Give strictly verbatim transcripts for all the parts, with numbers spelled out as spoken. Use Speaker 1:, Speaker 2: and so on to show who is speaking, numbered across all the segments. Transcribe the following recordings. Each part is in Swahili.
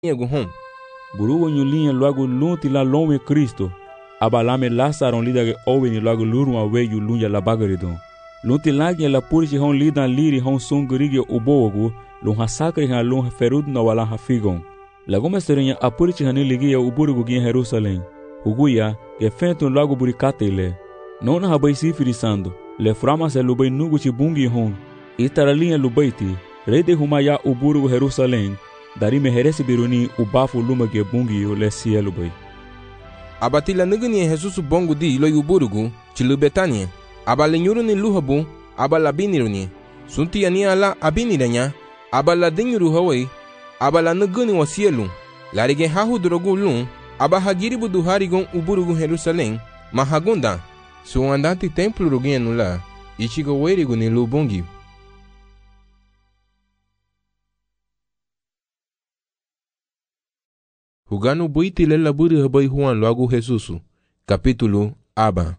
Speaker 1: yego hom.
Speaker 2: Burugo nyulinha logo lunti la lonwe Cristo. Abalame Lasaron lida ge oweni logo luru a weyu lunja la bagaridon. Lunti lagi la purichi hon lidan liri hon sungurigi ubogu, lun hasakri han lun ferud na wala hafigon. Lagoma serinya a purichi hani ligi ya uburugu gin Jerusalém. Uguya ge fentun logo burikatele. Nona habai sifirisando. Le frama se lubai nuguchi bungi hon. Itaralinha lubaiti. Rede humaya uburugu Jerusalém. Dari meheresi biruni ubafu luma ge bungi yo le cielo bai.
Speaker 1: Abatila nigani Jesus bongo di lo uburugu chilu Betania. Abala nyuru ni luhabu abala biniruni. Sunti yani ala abiniranya. Abala dinyuru hawai. Abala nigani wa cielo. Larige hahu drogu lun. Abahagiri buduharigon uburugu Jerusalém. Mahagunda. Su andante templo rugienu la. Ichigo werigu ni lubongi. Hugano buiti lela buri habai Juan logo Jesusu. Capítulo Aba.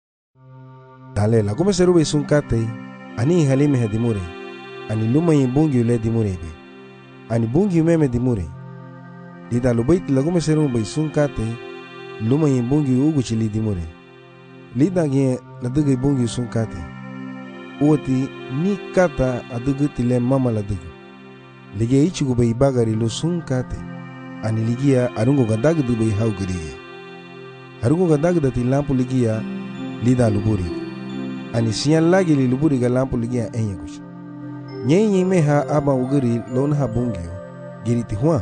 Speaker 3: Dale la come serube sunkate. Ani halime hadimure. Ani luma yimbungi le dimure be. Ani bungi meme dimure. Dida lubaiti la come serube sunkate. Luma yimbungi uguchi li dimure. Lida ge la duge bungi sunkate. Uoti ni kata aduguti le mama la dugu. Lige ichigu be bagari lo sunkate. Ani ligia arungo gadag du be haugriya. Arungo gadag dati lampu ligia lida luburi. Ani siyan lagi li luburi ga lampu ligia enya kush. Nye nye meha aba ugri lon ha bungio. Giriti huan.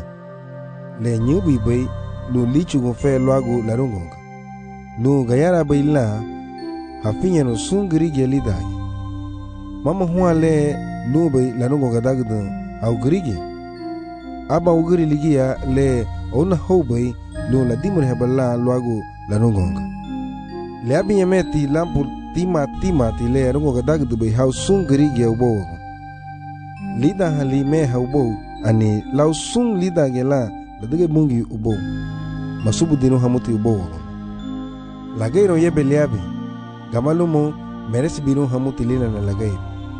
Speaker 3: Le nyubi be lu lichu gon fe loago larungo. Lu gayara be la hafinya no sungri ge lida. Mama huan le lu be larungo gadag du haugriya. Aba ugri ligia le ona hobei lo la dimur hebala loago la nongonga. Le abi yameti lampu tima tima ti le rongo gadag du be hau sungri ge ubo. Lida hali me haubo ani lau sung lida ge la la dige bungi ubo. Masubu dinu hamuti ubo. Lagairo yebe leabi. Gamalumo meresi biru hamuti lila na lagairo.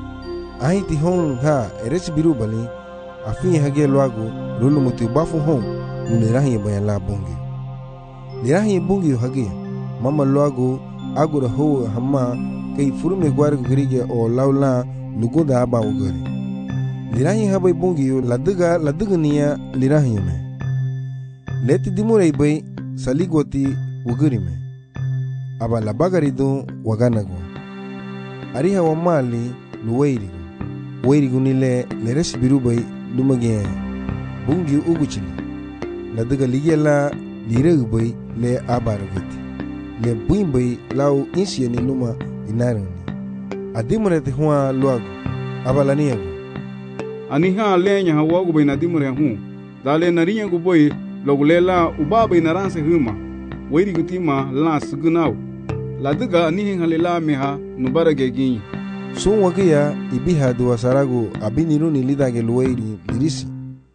Speaker 3: Ahi ti hon ha eresi biru bali. Afin hage loago lulu muti bafu hon unirahi bayan la bungi. Lirahi bungi hage mama loago agura ho hamma kay furume gwar grige o laula nugoda aba ugari. Lirahi habai bungi laduga laduga niya lirahi me. Leti dimure bay saligoti ugari me. Aba labagari do waganago. Ariha wa mali luwairigo. Wairigo nile leresi biru bay lumage bungi uguchili la daga ligela liregbai le abaragati le buimbai lau insiani luma inarani adimure te huwa luago abalaniago
Speaker 4: aniha lenya hawago bai nadimure hu dale narinya go boy logulela ubaba inaranse huma wairi gutima la sugunau la daga anihin halela meha nubarage gin
Speaker 3: sun wagia ibiha duwa sarago abiniruni lidage luwairi lirisi.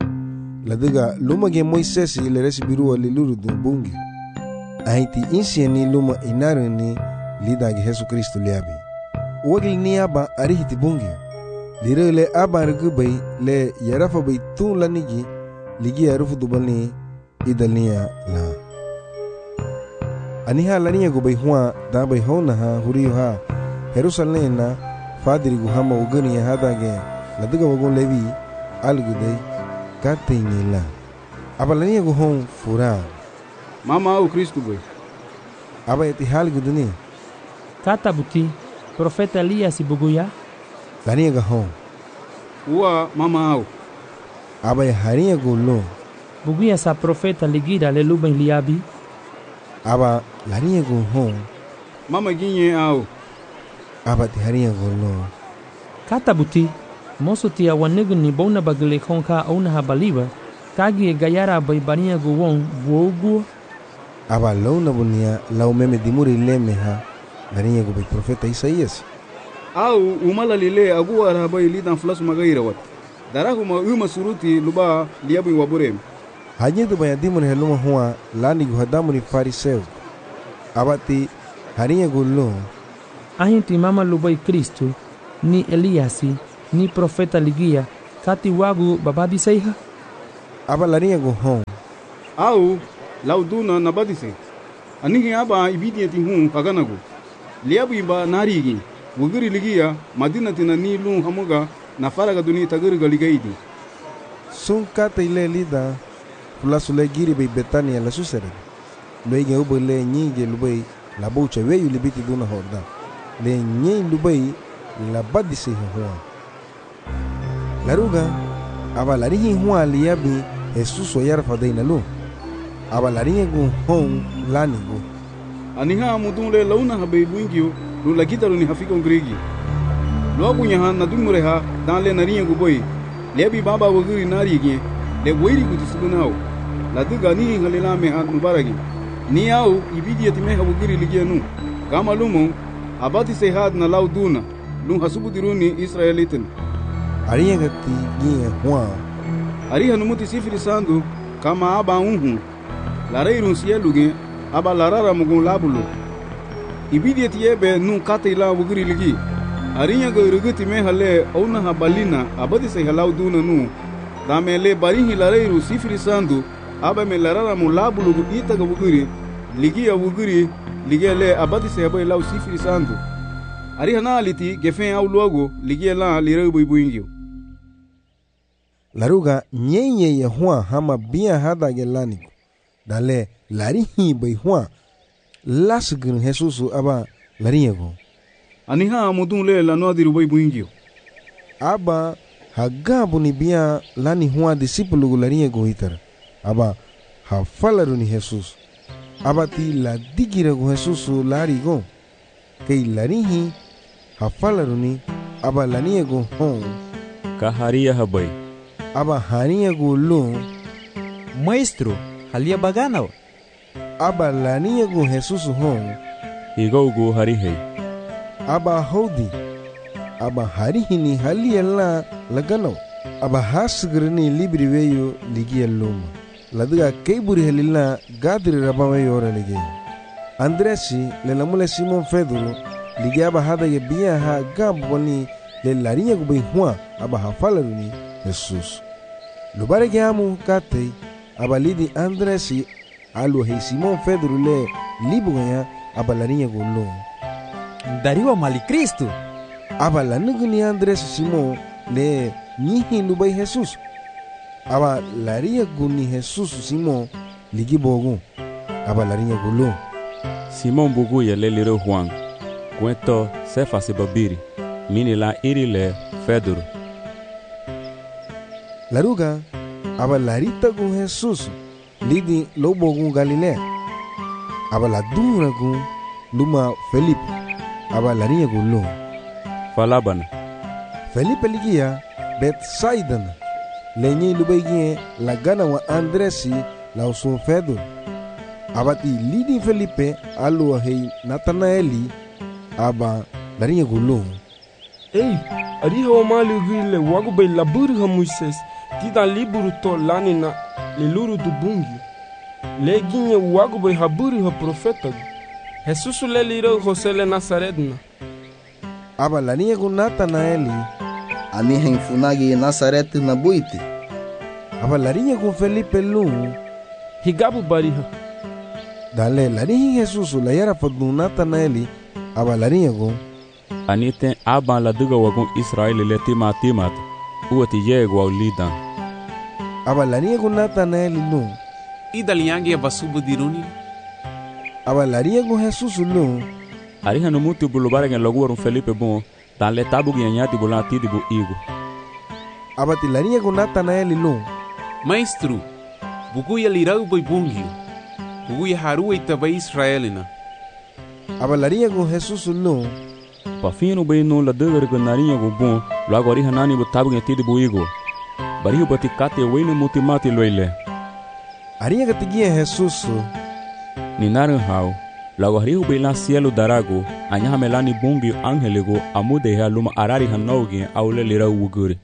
Speaker 3: Ladiga lumage Moisesi leresi biruwa liluru du bungi. Ahiti insieni luma inaruni lidage Jesu Kristo liabi. Uwagil ni aba arihiti bungi. Lire le aba rigubai le yarafa bai tun lanigi ligi arufu dubani idalnia la. Aniha lania gubai huwa dabai hona ha huriyo ha Jerusalem na Fadiri guhama ugani ya hadage ladiga wagon levi algudai katinyila abalania guhon fura
Speaker 4: mama au Kristo boy
Speaker 3: aba eti halguduni
Speaker 5: kata buti profeta Elias buguya
Speaker 3: lania gahon
Speaker 4: uwa mama au
Speaker 3: aba ya haria gulo
Speaker 5: buguya sa profeta ligira le luben liabi
Speaker 3: aba lania guhon
Speaker 4: mama ginye au
Speaker 3: aba ti haria golo
Speaker 5: kata buti moso tia wanegu ni bona bagle konka ona habaliba kagi gayara bai bania go won wogu
Speaker 3: aba lona bunia lau meme dimuri lemeha lania go bai profeta Isaías
Speaker 4: au umala lile agu ara bai lidan flas magaira wat darahu ma uma suruti luba liabi wabure
Speaker 3: hajedu bai dimuri heluma huwa lani go hadamuri fariseu abati haria golo
Speaker 5: ahinti mama lubai Kristo ni Eliasi ni profeta ligia kati wagu bababi saiha
Speaker 3: aba larinha go home.
Speaker 4: Au lauduna na badise. Anihi aba ibidiyati hun kaganago. Liabu iba narigi. Wugiri ligia madina tina ni lun hamuga na faraga duni tagirga ligaidi.
Speaker 3: Sun kata ile lida pula sule giri bei Betania la susere. Luege ubo le nyige lubai la boucha weyu libiti duna horda. Le nye lubai la badise huwa. Laruga aba larihi huwa liabi Jesus o yarfa deina lu. Aba larihi gu hon lani gu.
Speaker 4: Aniha mudunle launa habe buingio lu lagita lu ni hafiko ngrigi. Lu abu nyaha na dumureha dan le narihi gu boy. Lebi baba wagiri narigi le weiri gu tisugunao. La diga ni halila me han mubaragi. Ni au ibidiyati meha wagiri ligianu. Kama lumo abati sehad na lauduna lu hasubu diruni Israelitin.
Speaker 3: Ariya gati gie huwa.
Speaker 4: Ariha numuti sifiri sandu kama aba unhu. Lareirun sieluge aba larara mugun labulu. Ibidiyati yebe nun kata ila wugiri ligi. Ariya ga irigiti mehale auna habalina abati se lauduna nu. Dame le barihi lareiru sifiri sandu aba me larara mu labulu ita ga wugiri. Ligi ya wugiri ligi le abati se habai lau sifiri sandu. Ariha na aliti gefen au luago ligi la lireu buingio.
Speaker 3: Laruga nyenye ya huwa hama bia hada gelanigo. Dale larihi bai huwa lasgin Jesusu aba lariego.
Speaker 4: Aniha mudun le la noadiru bai buingio.
Speaker 3: Aba hagabu ni bia lani huwa disipulu lariego hitar. Aba hafalaru ni Jesus. Aba ti la digirego Jesusu larigo. Kei larihi hafalaru ni aba laniego hon.
Speaker 2: Kaharia habai.
Speaker 3: Aba haniego lu.
Speaker 6: Maestro, halia baganaw.
Speaker 3: Aba laniego Jesusu hon.
Speaker 2: Igaugu harihei.
Speaker 3: Aba hodi. Aba harihi ni halia la laganaw. Aba hasgrini libri weyo ligia luma. Ladiga keiburi halila gadri rabawe ora ligi. Andresi le lamule Simon Pedro ligia aba hada ye bia ha gaboni le larinya gubai huwa aba hafalaruni Jesus. Lubare giamu kate aba lidi Andresi alu hei Simon Pedro le libuganya aba larinya gulu.
Speaker 6: Dariwa mali Kristo.
Speaker 3: Aba lanuguni Andresi Simon le nihi lubai Jesus. Aba larinya guni Jesus Simon ligi bogu. Aba larinya gulu.
Speaker 2: Simon bugu ya le lire Juan. Cuento sefa se babiri. Mini la iri le Pedro.
Speaker 3: Laruga aba larita gu Jesus lidi lobo gu Galilea. Aba la dura gu luma Felipe. Aba larinya gu lu.
Speaker 2: Falabana.
Speaker 3: Felipe ligia Bethsaida. Lenye lubegie la gana wa Andresi la usun Pedro. Abati lidi Felipe alu hei Nathanaeli aba larinya gu lu.
Speaker 7: Ei, ariha wa mali gile wagu bay laburu ha Moises tida liburu to lani na liluru du bungi. Le ginye wagu bay haburu ha profeta. Jesusu le liro Jose le Nazaretna.
Speaker 3: Aba larinya gu Nathanaeli.
Speaker 8: Aniha infunagi Nazaret na buiti.
Speaker 3: Aba larinya gu Felipe lu.
Speaker 7: Higabu bariha.
Speaker 3: Dale larihi Jesusu la yara fadnu Nathanaeli aba larinya gu.
Speaker 2: Anite aba la duga wagun Israeli le tima timat. Uati yego au lidan.
Speaker 3: Aba larinya gu Nathanaeli lu.
Speaker 9: Ida liangi ya basubu diruni.
Speaker 3: Aba larinya gu Jesusu lu.
Speaker 2: Ariha no mutu bulubare ngen logu warun Felipe bon. Dan le tabu gianyati bulan tidi bu igu.
Speaker 3: Aba ti larinya gu Nathanaeli lu.
Speaker 9: Maestro, bugu ya lirau boy bungio. Bugu ya haru itabai Israelina.
Speaker 3: Aba larinya gu Jesusu lu.
Speaker 2: Pafino bay no la duga gu narinya gu bon. Logo ariha nani bu tabu gianyati bu igu. Barihu bati kate wene mutimati loile.
Speaker 3: Ariha gatigia Jesusu.
Speaker 2: Ni naran hao. Lago harihu bila cielo darago, anyaha melani bungi angelego amude ya luma arari hanogi aule lira uguri.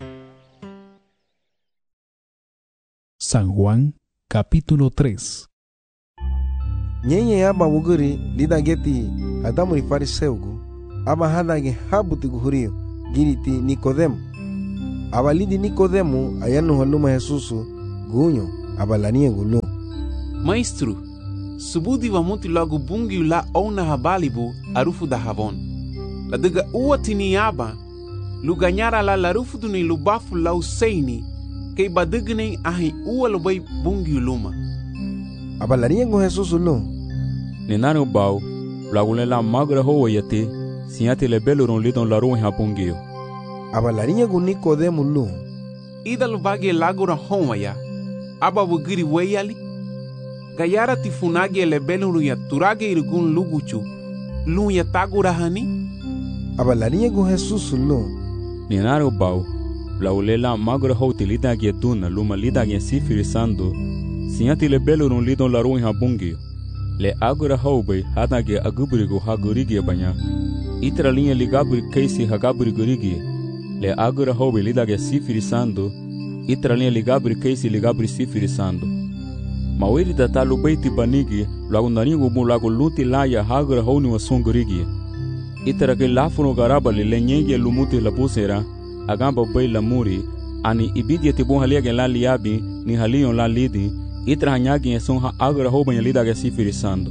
Speaker 10: San Juan, capítulo tres.
Speaker 3: Nyenye aba uguri lida geti adamu ni fariseugu, aba hadage habuti guhurio, giriti Nikodemu. Aba lidi Nikodemu ayanu haluma Jesusu, gunyo abalania gulu.
Speaker 9: Maestro, subudi wa muti logo bungi la ona habalibu arufu da havon. La diga uwa tini aba, luganyara la larufu duni lubafu la useini, kay badigni ahi uwa lubay bungi luma.
Speaker 3: Abalania go Jesus lu.
Speaker 2: Ninaro bau, lagule la magra ho yate, siati le beluron lidon la ruin habungio.
Speaker 3: Abalania go Nicodemo lu.
Speaker 9: Ida lubagi lagura homaya, aba wugiri weyali. Gayara tifunagi le beluru ya turage irgun luguchu, lu ya tagura hani.
Speaker 3: Abalania go Jesus lu.
Speaker 2: Ninaro bau, lagule la magra ho tilida gia duna luma lida gia sifirisando, siati le belurun lidon la ruin habungio. Le agora hoube hatage aguburigo hagurigi banya. Itra linha ligaburi keisi hagaburi gurigi. Le agora hoube lidage sifirisando. Itra linha ligaburi keisi ligaburi sifirisando. Mawiri tatalu beiti banigi lagu naringo mu lagu luti laya hagora honi wa songurigi. Itra ke lafuno garabali le nyenge lumuti la pusera agamba bei la muri ani ibidi te bon halia gen la liabi ni halion la lidi. Itra hanyagi son ha agora hoba lida ga sifirisando.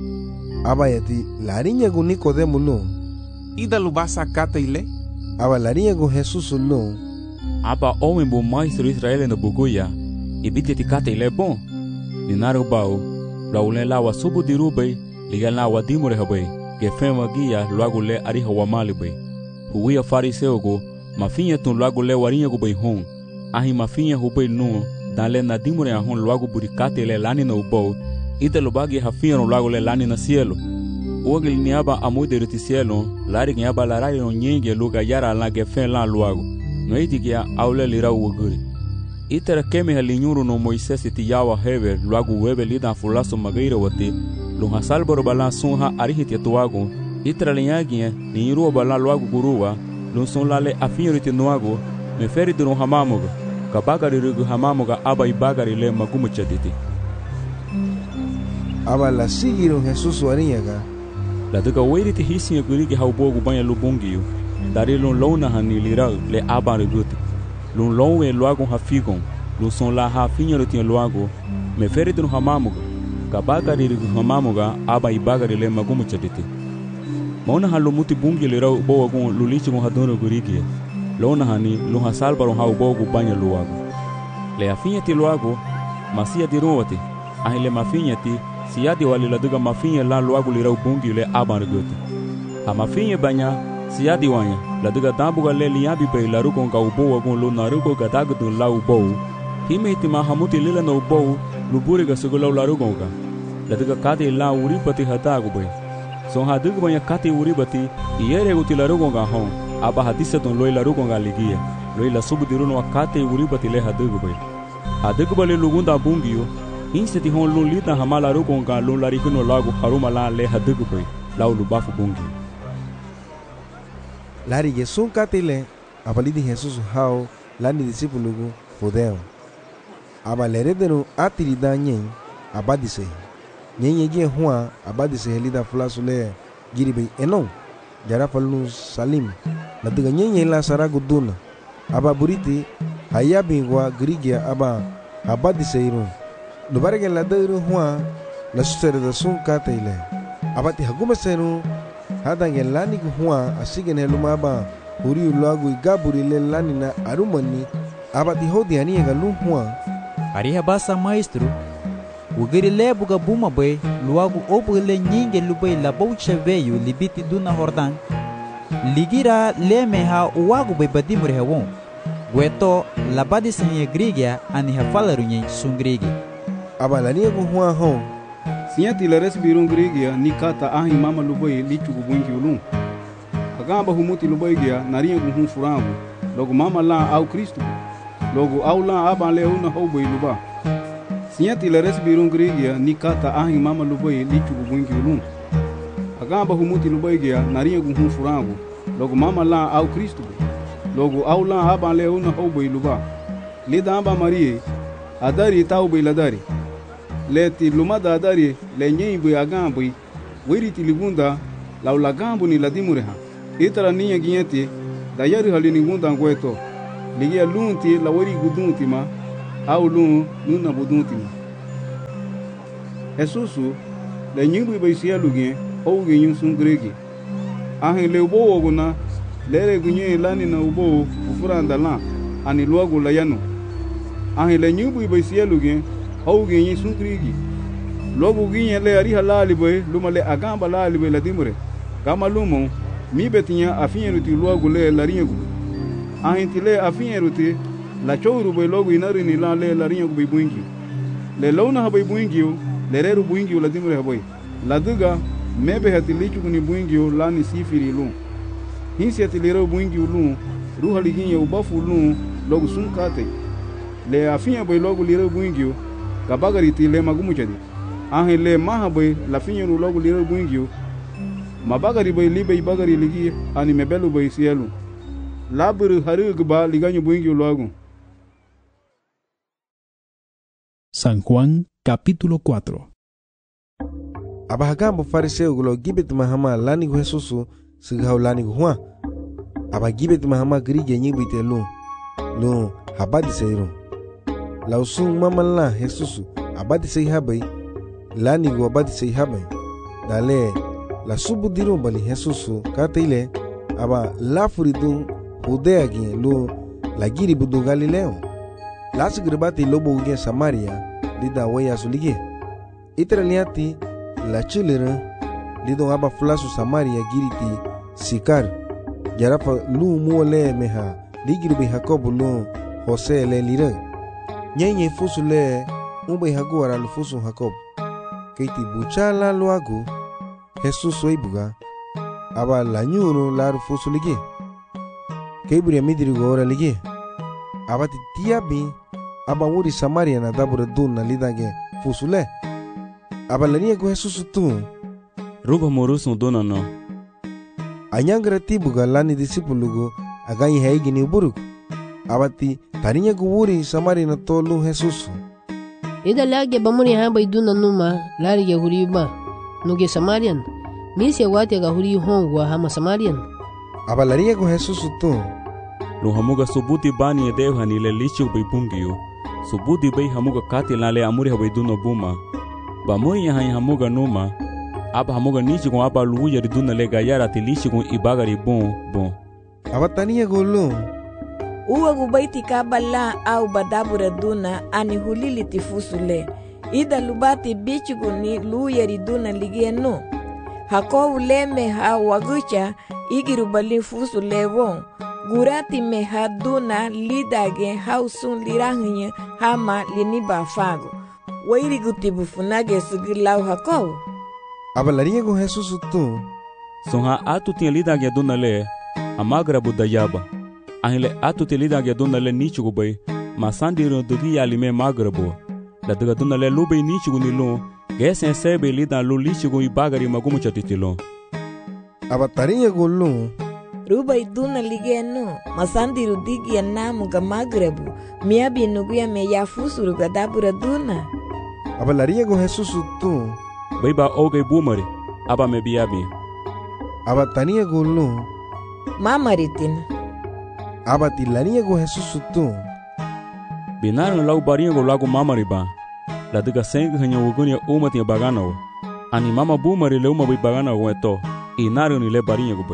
Speaker 3: Abayati larinha go Nicodemo lu.
Speaker 9: Ida lubasa kata ile.
Speaker 3: Aba larinha go Jesus lu.
Speaker 2: Aba owen bo maestro Israel na bugoya. Ibiti ti kata ile bon. Ninaro bao. Laule la wa subu dirubay. Liga la wa dimure habay. Ge fema gia luago le ari hawa malibay. Huia fariseo go. Mafinha tun luago le warinha go bay hon. Ahi mafinha hubay nu. Dale na dimure ahon luago burikate le lani na ubou. Ita lubagi hafia no luago le lani na cielo. Ogel niaba amude ruti cielo. Lari niaba la rai no nyenge luga yara la gefen la luago. No iti gia aule lira uaguri. Ita ra keme halinyuru no Moisés iti yawa hever luago webe lida fulaso magaira wati. Lunga salboro bala sunha arihiti atuago. Ita ra linyagia ni iruwa bala luago guruwa. Lun son lale afia ruti nuago. Me feri dunu hamamoga. Kabagari rugu hamamoga aba ibagari le magumu chatiti.
Speaker 3: Aba la sigiro Jesus warinyaga.
Speaker 2: La duga weri ti hisi ya gurigi haubogu banya lubungiyo. Dari lun lona hani lirau le aba reguti. Lun lowe luago hafigon. Lun son la hafinyo ruti luago. Me feri dunu hamamoga. Kabagari rugu hamamoga aba ibagari le magumu chatiti. Mauna halumuti bungi lirau ubo wagun lulichi muhadunu gurigi. Lona hani lunha salbaro ha ubogu banya luago. Le afinha ti luago, masia ti ruwati. Ahi le mafinha ti, siati wali la duga mafinha la luago lirau bungi le aban reguti. Ha mafinha banya, siati wanya, la duga dambuga le liyabi pe la rukon ka ubo wagun lu na ruko gatagutu la ubo. Hime iti mahamuti lila na ubo, luburi ga sugulau la rukon ka. La duga kati la uripati hatagu pe. Son ha duga banya kati uripati, iere guti la rukon ka hon. Aba hadisa ton loi la rukonga ligia loi la subu diruno akate uribati le hadugubay hadugubale lugunda bungio inseti hon lun lita hamala rukonga lun la rikuno lagu haruma la le hadugubay laulu bafu bungio
Speaker 3: lari yesun katile abalidi Jesus hao lani disipulugu podeo aba leredenu atirida nyen abadise nyen ye hua abadise helida flasule giribe enon jara falnu salim la diga nyenye la saragu duna aba buriti haya bingwa grigia aba abadi seiru lubarege la dairu hua la susere da sun kata ile abati haguma seru hadange lani hua asigen heluma aba uri ulagu igaburi le lani na arumani abati hodi ani ga lu hua
Speaker 6: ariha basa maestro ugiri le buga buma bay luagu obu le nyinge lubay la baucha veyu libiti duna hordan ligira le meha uwagu bay badimure hewon gweto la badi senye grigia ani hafalaru nyen sungrigi
Speaker 3: abalani go hua ho
Speaker 4: siati la resbirun grigia nikata ahi mama lubay lichu gubunki ulum kagamba humuti lubay gia nariya guhun furangu logo mama la au Kristo logo au la aba le una hobay luba siati la resbirun grigia nikata ahi mama lubay lichu gubunki ulum agamba humuti lubay gia nariya guhun furangu logo mama la au Kristo logo au la aba le una hobay luba lida aba marie adari tau bay ladari leti lumada adari le nyeibu agambu wiriti ligunda la ulagambu ni ladimureha itara niya ginyeti dayari halini gunda ngweto ligia lunti la wari gudunti ma au lu nuna buduntina. Jesusu le nyimbu bai sia lugen ou ge nyun sun gregi. Ahin le ubo woguna lere gunye lani na ubo ufuranda la ani luagu la yanu. Ahin le nyimbu bai sia lugen ou ge nyun sun gregi. Logo ginye le ari halali bai luma le agamba lali bai la dimure. Kama lumo mi betinya afinye ruti luagu le la ringu. Ahin tile afinye ruti la chouru bai logo inari ni la le la ringu bai buingi. Le launa bai buingi le reru buingi la dimure bai. La duga mebe hatilichu kuni buingi la ni sifiri lu. Hinsi hatilero buingi lu ruha liginye ubafu lu logo sunkate. Le afinye bai logo liro buingi kabagari tile magumu chadi. Ahin le maha bai la finye lu logo liro buingi mabagari bai libe bagari ligi ani mebelu bai sielu. Laburu haru ba liganyo buingi logo.
Speaker 10: San Juan capítulo cuatro.
Speaker 3: Abahagambo fariseu gulo gibet mahama lani gu Jesusu sigau lani gu Juan. Aba gibet mahama grige nyibite lu. Lu habadi seiru. Lausung mamala Jesusu abadi sei habai lani gu abadi sei habai. Dale la subu diru bali Jesusu katile aba lafuridu Judea gi lu lagiri budu Galileo. Lasu gribati lobo uge Samaria lida waya sulige. Itraliati la chilera lido aba flasu Samaria giriti Sikar. Jarafa lu muole meha ligiri bi Jacob lu Jose le lira. Nyenye fusu le umbe haguara lu fusu Jacob. Keiti buchala luagu Jesus weibuga aba la nyuru la fusu lige. Keiburi midiri gora lige. Aba tiabi aba wuri Samaria na dabura dun na lidage fusule. Aba lania go Jesus tu.
Speaker 2: Ruba morusun dona no.
Speaker 3: Anyangra tibuga lani disipulugo aganyi haigi ni buruk. Abati tarinya go wuri Samaria na tolu Jesus.
Speaker 11: Ida lagi bamuri hamba iduna numa lari ge huriba. Nuge Samarian. Misi wati ga huri hongwa hama Samarian.
Speaker 3: Aba lania go Jesus tu.
Speaker 2: Lu hamuga subuti bani e dev hani le lichu bai bungiyo. Subuti bai hamuga kati lale amuri habai duno buma. Ba moi yahan hamuga numa. Aba hamuga nichi kon aba luya di duna le gayara ti lichi kon ibagari bon bon.
Speaker 3: Aba tania golo.
Speaker 12: Uwa gubaiti kabala au badabura duna ani hulili tifusule. Ida lubati bichi kuni luya di duna ligieno. Hakowu leme ha wagucha igirubali fusule won. Gurati me haduna lidage hausun lirahinya hama liniba fago. Wairi gutibu funage sugilau hakow.
Speaker 3: Abalaria go Jesus tu.
Speaker 2: Sonha atu tinha lidage duna le amagra budayaba. Ahile atu te lidage duna le nichugo bay. Masandiro dugi alime magrabo. La duga duna le lube nichugo nilo. Gesen sebe lidan lo lichugo ibagari magumu chatitilo.
Speaker 3: Abataria go lu.
Speaker 12: Ruba iduna ligeno masandiru digi ya namu ga magrebu miabi nuguya me ya fusuru ga dabura duna.
Speaker 3: Abalaria go Jesus tu.
Speaker 2: Baiba oge bumari aba me biabi.
Speaker 3: Aba tania go lu.
Speaker 12: Mamaritin.
Speaker 3: Aba tilania go Jesus tu.
Speaker 2: Binaran lau barinha go lago mamari ba. La diga sengi hanya wugunia uma tinha bagana. Ani mama bumari le uma bai bagana go eto. Inario ni le barinha go bai.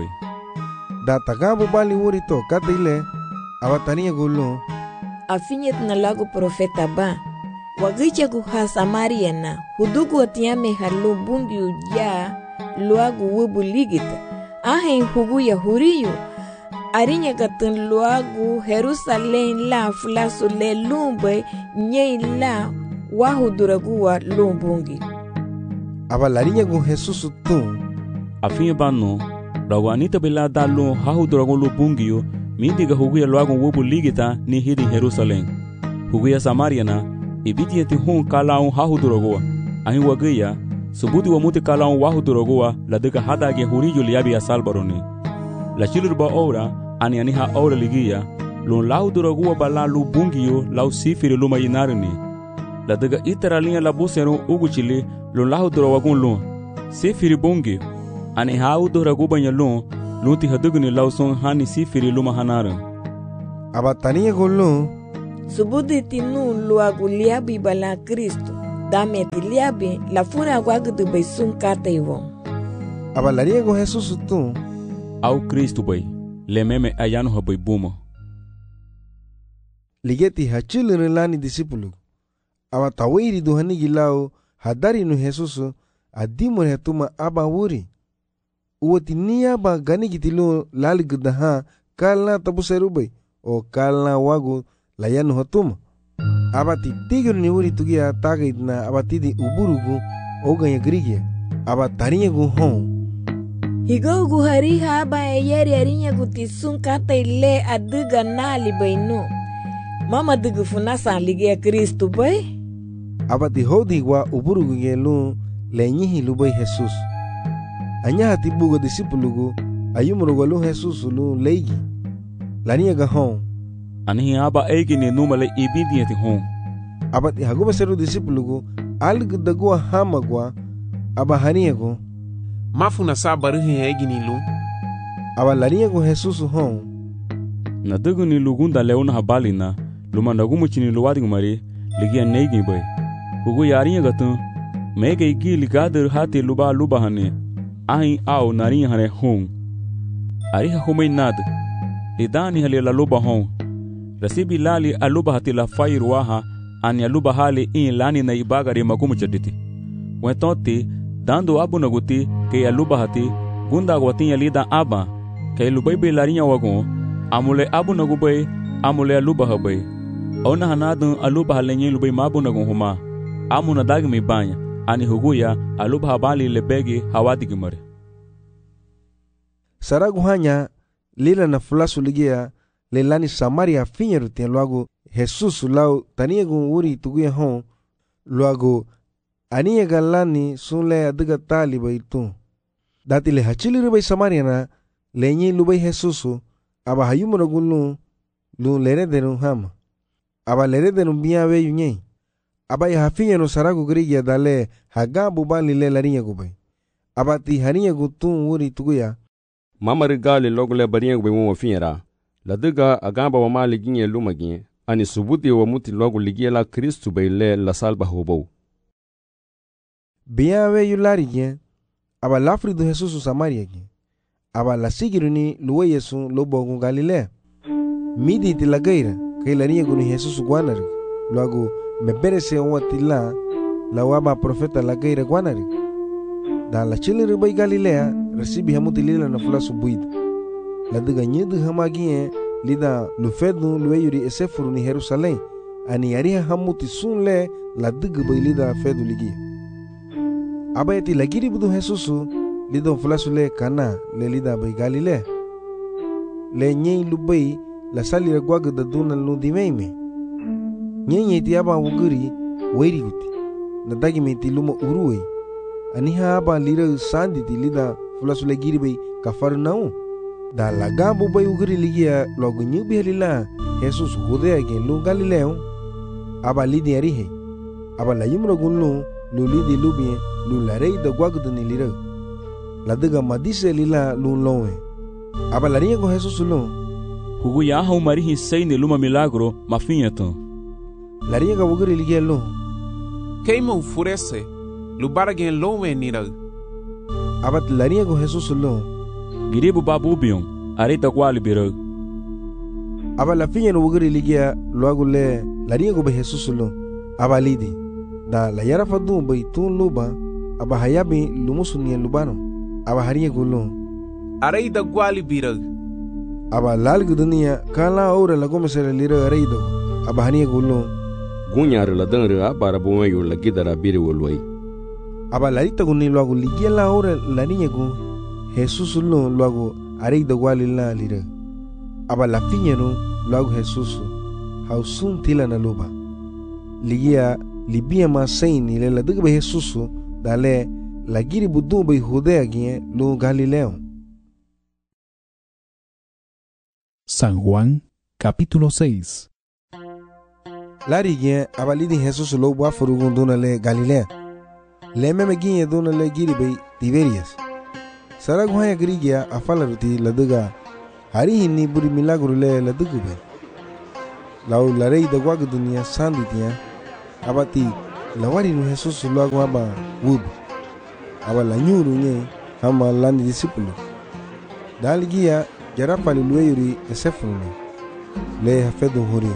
Speaker 3: Da tagabu bali wuri to katile abatania gulu
Speaker 12: afinyet na lagu profeta ba wagicha ku ha Samaria na hudugu atiame halu bungi uja luagu wubu ligita ahen hugu ya huriyo arinya katun luagu Jerusalem la flasu le lumbe nye la wahuduragu wa lumbungi
Speaker 3: abalarinya gu Jesus tu
Speaker 2: afinye banu Lagu anita bela dalo hahu dragon lo bungio mindiga huguya luago wobu ligita ni hidi Jerusalem. Huguya Samaria na ibiti yeti hun kalaun hahu dragoa. Ahin wagaya subuti wa muti kalaun wahu dragoa la dega hada ge huriyo liabi ya salbaroni. La chilurba ora ani aniha ora ligia lon lahu dragoa bala lo bungio lau sifiri luma yinarini. La dega itaralinha la busero ugu chile lon lahu dragon lon sifiri bungio. Ani hau do raguba nyalon luti hadugni lawson hani sifiri luma hanara.
Speaker 3: Abatania golo
Speaker 12: Subudi tinu luagu liabi bala Kristo. Dame ti liabi la funa guagudu bay sun kata iwo.
Speaker 3: Aba lariego Jesus tu.
Speaker 2: Au Kristo bay. Le meme ayano ha bay buma.
Speaker 3: Ligeti hachil lani disipulu. Aba tawiri duhani gilao hadari nu Jesus adimur hetuma aba wuri. Uwati niya ba gani gitilu lali gudaha kalna tabu serubay o kalna wagu layanu hatuma. Abati tigir ni wuri tugia tagait na abati di uburugu o ganya grigia. Aba tarinya gu hon.
Speaker 12: Higo gu hari haba e yeri arinya gu tisun kata ile aduga nali bayno. Mama dugu funasa ligia Kristo bay.
Speaker 3: Abati hodi wa uburugu ngelu lenyihi lubay Jesus. Anya hati buga disipulugu ayumuru walu Jesus lu leigi. Lania ga hon.
Speaker 2: Anihi aba egi ni numale ibidi eti hon.
Speaker 3: Abati haguba seru disipulugu algu dagua hamagwa aba haniago.
Speaker 9: Mafuna sabaruhi egi ni lu.
Speaker 3: Aba laniago Jesus hon.
Speaker 2: Na dugu ni lugunda leona habali na luma nagumu chini luwadi mari ligia neigi bay. Hugu yarinya gatu mege igi ligader hati luba luba hane. Ahi au narinya hane hon. Ariha humay nad. Lidani hali la luba hon. Rasibi lali aluba hati la fai ruaha ani aluba hali in lani na ibagari magumu chaditi. Wentonti dando abu naguti ke aluba hati gunda gwatinya lida aba ke lubaibe larinya wagon amule abu nagubay amule aluba habay. Ona hanadun aluba halenye lubai mabu nagun huma amuna dagi mi banya ani huguya aluba habali lebegi hawadi gimare.
Speaker 3: Saragu hanya lila na fulasu ligia lelani Samaria finyeru tien luago Jesus lau taniagu uri tuguya hon luago aniaga lani sunle adiga tali baitu. Dati le hachili rubai Samaria na lenyi lubai Jesusu aba hayumu nagunu lu leredenu hama. Aba leredenu biyawe yunye. Aba ya hafinyenu saragu grigia dale hagabu bali le larinya gubai. Aba ti harinya gutun uri tuguya.
Speaker 13: Mama rigali logule barinya gubai mwa finyera. Ladiga agamba wa mali ginye lumagi ani subuti wa muti logu ligia la Kristu bay le la salba hobo.
Speaker 3: Biyawe yulari gen aba lafri do Jesusu Samaria gen aba la sigiruni luwe Yesu lobo gun Galilea. Midi ti la gaira kay larinya guni Jesusu guanari luago meberese wati la la waba profeta la gaira guanari. Da la chili ribay Galilea resibi hamuti lila na fulasu buida. La diga nyidu hamagie lida lufedu lueyuri esefuru ni Jerusalem ani yariha hamuti sunle la diga bay lida fedu ligia. Abayati lagiri budu Jesusu lido fulasu le kana le lida bay Galilea. Le nyei lubay la salira guaga da duna ludi meime. Nyei nyei ti aba wuguri weiri guti. Na dagi me ti luma uruwe. Aniha aba lira sandi ti lida fulasu le giri bay kafar naun. Da la gambo bay ugri ligia logo nyubi halila Jesus hude gen lu Galileo aba lidi arihe aba la yumro gunlu lu lidi lubie lu la rei da guagdu ni lira la diga madise lila lu lowe aba la riego Jesus lu
Speaker 2: hugu ya ha umarihi sei ne luma milagro mafinyato
Speaker 3: la riega ugri ligia lu
Speaker 9: keima ufurese lu baragen lowe nira
Speaker 3: aba la riego Jesus lu
Speaker 2: giribu babu bion arita kwali biro
Speaker 3: aba la finya no wugri ligia luago le la riego be Jesus lu aba lidi da la yara fadu bay tun luba aba hayabi lumusunia lubano aba hariego lu
Speaker 9: arita kwali biro
Speaker 3: aba lal gudunia kala ora la gomesere lira araido aba hariego lu
Speaker 13: gunyar la danra bara bomayo la gidara biri wolwai
Speaker 3: aba la rita gunni luago ligia la ora la niego Jesus lu luago araido kwali la lira aba la finya no luago Jesus hausun tila na luba ligia libia ma saini le la diga be Jesus dale la giri budu be Judea gien lu Galileo.
Speaker 10: San Juan capítulo seis.
Speaker 3: Lari gien abalidi Jesus lo bua furugun duna le Galilea. Le meme gien duna le giri be Tiberias. Saraguhaya grigia afalaruti la diga hari hinni buri milagro le la diga be. lau la rei da guagu dunia sanditia abati la wari nu Jesus lo agu aba wub aba la nyuru nye hama lani disipulo daligia jarapa liluwe yuri esefune le hafedo hori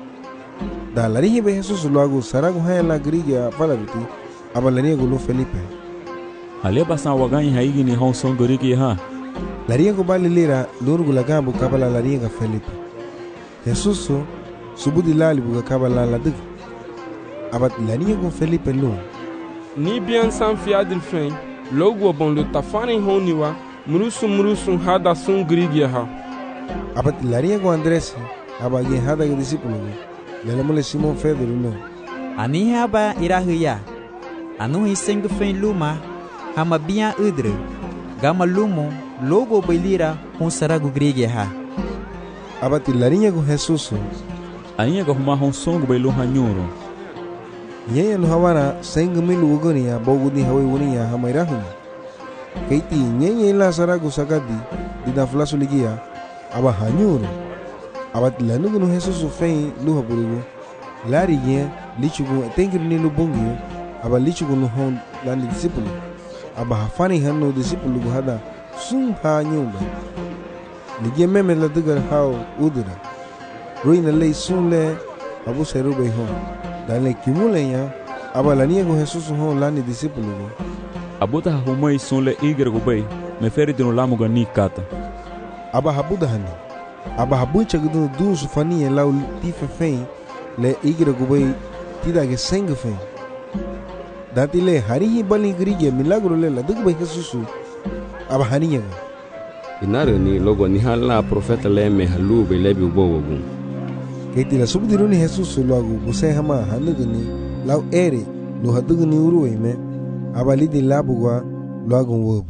Speaker 3: da la rihi be Jesus lo agu saragu haya la grigia falaruti aba la riego lo Felipe
Speaker 2: ale basan waganyi haigi ni hon son gorigi ha
Speaker 3: la riego bali lira lurgu la gabu kabala la riega Felipe Jesus subudi lali buga kabala la dig abat la riego Felipe lo
Speaker 7: ni bien san fiadil fen logo bon le tafani honiwa murusu murusu hada sun grigi ha
Speaker 3: abat la riego Andres aba ye hada ge discípulo le mole Simon Pedro no
Speaker 6: ani haba irahuya anu hiseng fen luma hama biya udre gama lumo logo bailira hon saragu grigi ha
Speaker 3: abat la riego Jesus
Speaker 2: ania go ma hon songo bailu hanyoro
Speaker 3: yeye no hawana sengu milu ugoni ya bogudi hawi woni ya hamairahu keiti yeye la saragu sagadi dida flasu ligia aba hanyoro abat la nugu no Jesus fein lu haburugo lari ye lichugo tengiri ni lubongi aba lichugo no hon lani disciple aba hafani hanno disciple go hada sum ha nyumba ligia meme la dugar hao udura ruina lei sunle abu serube hon dale kimulenya aba la niego Jesus hon lani disciple go
Speaker 2: abuta humoi sunle igre go bay me feri dino lamu ga ni kata
Speaker 3: aba habuda hani aba habucha gudu du sufani la tife fein le igre go bay tida ge seng fein dati le hari bali grige milagro le la dugu bay Jesus aba haniya
Speaker 13: inare ni logo ni hala profeta le me halu be lebi ubowogu
Speaker 3: keiti la subdiru ni Jesus lo agu buse hama hanugni law ere lo hadugni uruwe me abali di labugwa lo agu wob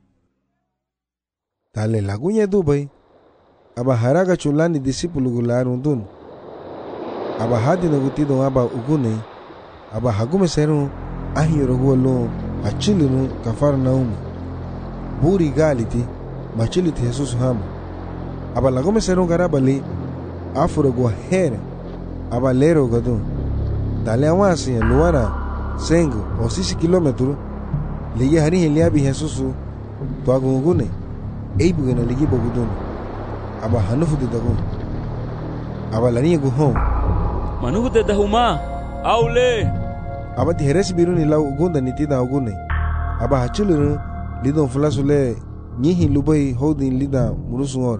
Speaker 3: tale lagunya dubai aba haraga chulani disipulu gularun dun aba hadi na gutido aba ugune aba hagume seru ahiro gulo achilunu kafarnaum buri galiti machiliti Jesus ham aba lagume seru garabali afuro go here aba lero gado dale awasi luara sengo o sisi kilometro liye hari heliabi Jesus to agungune eibu na ligi bogudun aba hanufu de dago aba lani go home
Speaker 2: manufu de dahuma aule
Speaker 3: aba ti heres biruni law gunda nitida ogune aba hachulu lidon flasule nyihi lubai hodin lida murusungor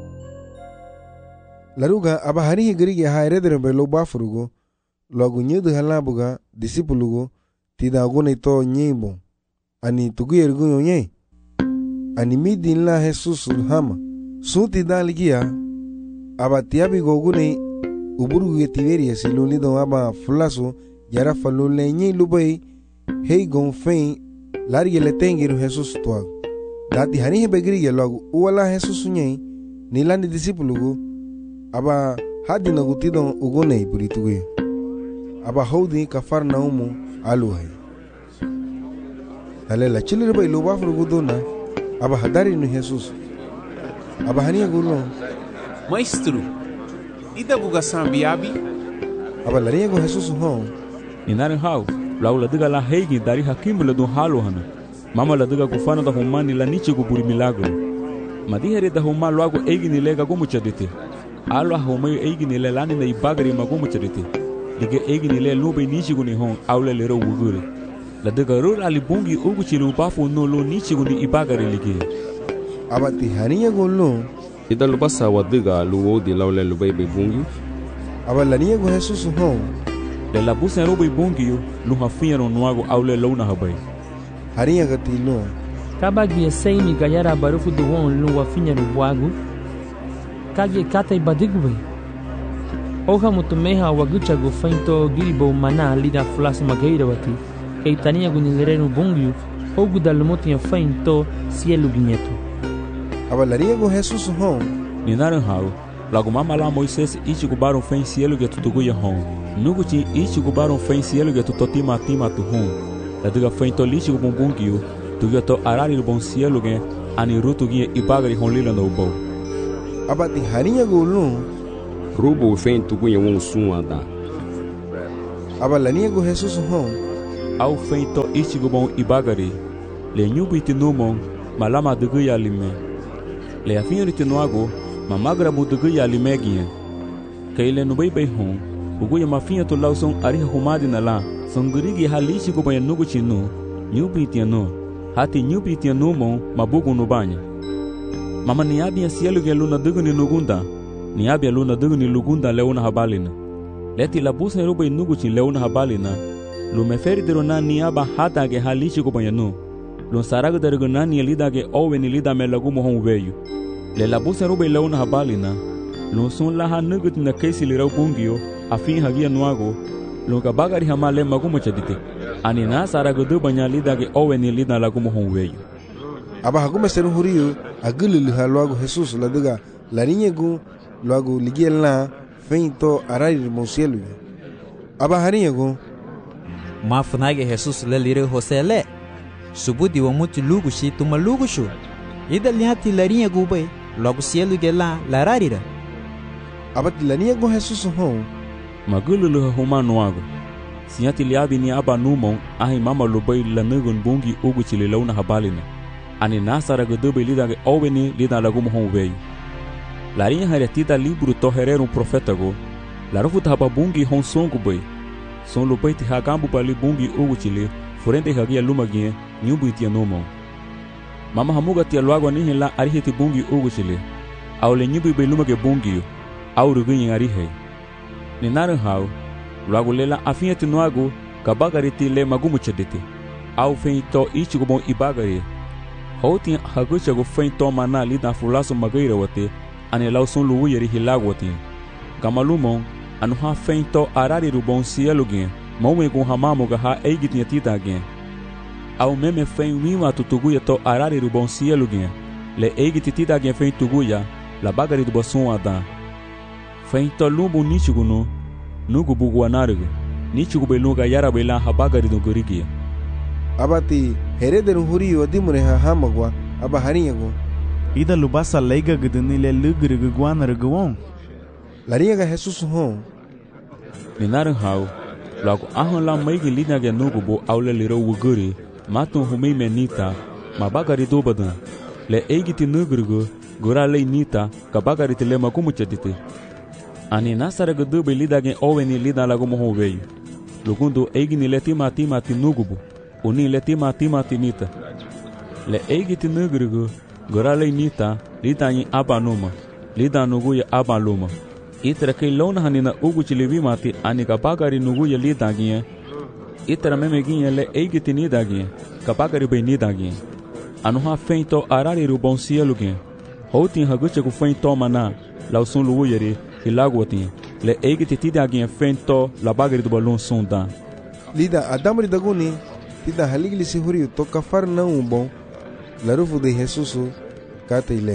Speaker 3: laruga aba hari grige ha redere be lo bafurugo logu nyedu halabuga disipulugo tida ogune to nyimbo ani tuguyer gunyo nye ani midin la Jesus hama suti daligia aba tiabi gogune uburu ge tiberia siluli do aba flaso yara falule nyi lubai hey gon fein lari le tengiru Jesus to dati hani be grige logu wala Jesus nye ni landi disipulugo aba hadi na gutido ugone purituge aba hodi kafarnaumu aluhay dale la chilir bay lo bafru gudona aba hadari no Jesus aba hania gulo
Speaker 9: maestro ida buga sambiabi
Speaker 3: aba laria go Jesus hon
Speaker 2: inare hau laula diga la heigi dari hakimule do halo hana mama la diga kufana da humani la niche go buri milagro madihere da huma logo eigi ni lega go muchadite alo homayo eigi ni le lani na ibagari ma go muchadite diga eigi ni le lobe niche go ni hon awle le ro wugure la diga ro ali bungi ugu chilu bafu no lo niche go ni ibagari lige
Speaker 3: aba ti hania go lo
Speaker 13: ida lubasa wadiga luwo di lawle lubay be bungi
Speaker 3: aba lania go Jesus hon
Speaker 2: de la busa ro be bungi yo lu hafia no nuago awle lo na habai
Speaker 3: haria gati no
Speaker 5: kabagi seimi gayara barufu do won lu wafinya ro bwagu kage kata ibadigwe oha mutumeha wagucha go fainto gilbo mana lida flas mageira wati keitania gunilere bungi ogu dalmotia fainto cielo ginyeto
Speaker 3: aba laria go Jesus hon
Speaker 2: ni naran hau lago mama la Moisés ichi gubaron fen cielo ge tutugo ya hon nugu chi ichi gubaron fen cielo ge tutotima tima tu hon la diga fainto lichi gumbungi tu ge to arari bon cielo ge ani rutu ge ibagari hon lila no bo
Speaker 3: aba ti haria go lu
Speaker 13: rubo fen tugunya won suada.
Speaker 3: Aba lania go Jesus hon.
Speaker 2: Au fen to ichigo bon ibagari. Le nyubi tinomon malama duguya lime. Le afinri tinoago mamagra bu duguya limegia. Kaile no bebe hon. Uguya mafinha to lauson ariha humadi na la. Songurigi halishi go ban nugu chinu. Nyubi tiano. Hati nyubi tiano mon mabugu no banha. Mama niabi asielu ge luna dugu ni lugunda. Niabi luna dugu ni lugunda leuna habalina. Leti la busa ruba inugu chin leuna habalina. Lu meferi derona niaba hata ge halishi go banyanu. Lu saraga dergona ni lida ge owe ni lida me lagu mohon veyu. Le la busa ruba leuna habalina. Lu sun la ha nugut na kesi li raubungio afin hagia nuago. Lu ka bagari hamale magumo chadite. Ani na saraga du banya lida ge owe ni lida lagu mohon veyu.
Speaker 3: Aba hagume seru huriyo agulu ha luago Jesus la diga la niñegu luago ligiel na feito arari monsielu. Aba hariñegu
Speaker 6: mafunage Jesus le lire hosele subudi wa mutu lugu shi tuma lugu shu ida liati la niñegu be luago cielo gela la rarira.
Speaker 3: Aba la niñegu Jesus hon
Speaker 2: magulu lu huma nuago siati liabi ni aba numon ahi mama lubai la nugun bungi ugu chile launa habalina. Ani nasara gudube lida ge oveni lida lagu mohon veio. Larinha haretita libro to herer um profeta go. Larufu taba bungi hon songo boi. Son lupai ti hagambu bali bungi ugu chile. Furente hagia lumagie nyumbu itia nomo. Mama hamuga tia luago nihe la ariheti bungi ugu chile. Au le nyumbu ibe lumage bungi. Au rugunyi arihe. Ni naran hao. Luago lela afieti nuago. Kabagariti le magumu chaditi. Au feito ichigo bon ibagari. Houtin hagucha go fein toma na lida fulaso magaira wate ane lauson luwu yeri hilag wate gamalumon anu ha fein to arari rubon cielo gen mawe go hamamo ga ha eigit tita gen au meme fein wima tutuguya to arari rubon cielo gen le eigit tita gen fein tuguya la bagari do boson ada fein to lumbu nichiguno nugu buguanarugo nichigu belunga yara bela ha bagari do gorigia.
Speaker 3: Abati herederun huriyo dimure ha hamagwa aba hariyago
Speaker 14: ida lubasa leiga guduni le lugre guana gwon
Speaker 3: lariyaga Jesus hon
Speaker 2: minaran hau lago ahon la maigi lina ge nugo bo aule liro wuguri matun humei menita mabagari dobadan le eigiti nugrugo gora le nita kabagari tele makumu chadite ani nasara gudu lida ge oweni lida lago mohon veio lugundo eigini leti mati mati nugo Uni le tima tima tinita. Le eigiti nugrugu, gora le nita, lida nyi aba numa, lida nuguya aba luma. Itra kei lona hanina ugu chilivi mati ani kabagari nuguya lida gie. Itra meme gie le eigiti nida gie, kabagari be nida gie. Anuha feito arari rubon cielo gie. Houtin hagucha gu feito mana, lausun luuyeri, hilagwatin. Le eigiti tida gie feito la bagari du balon sunda.
Speaker 3: Lida adamri daguni. Tida haligli si huriyo to kafar na umbon larufu de Jesusu kate ile.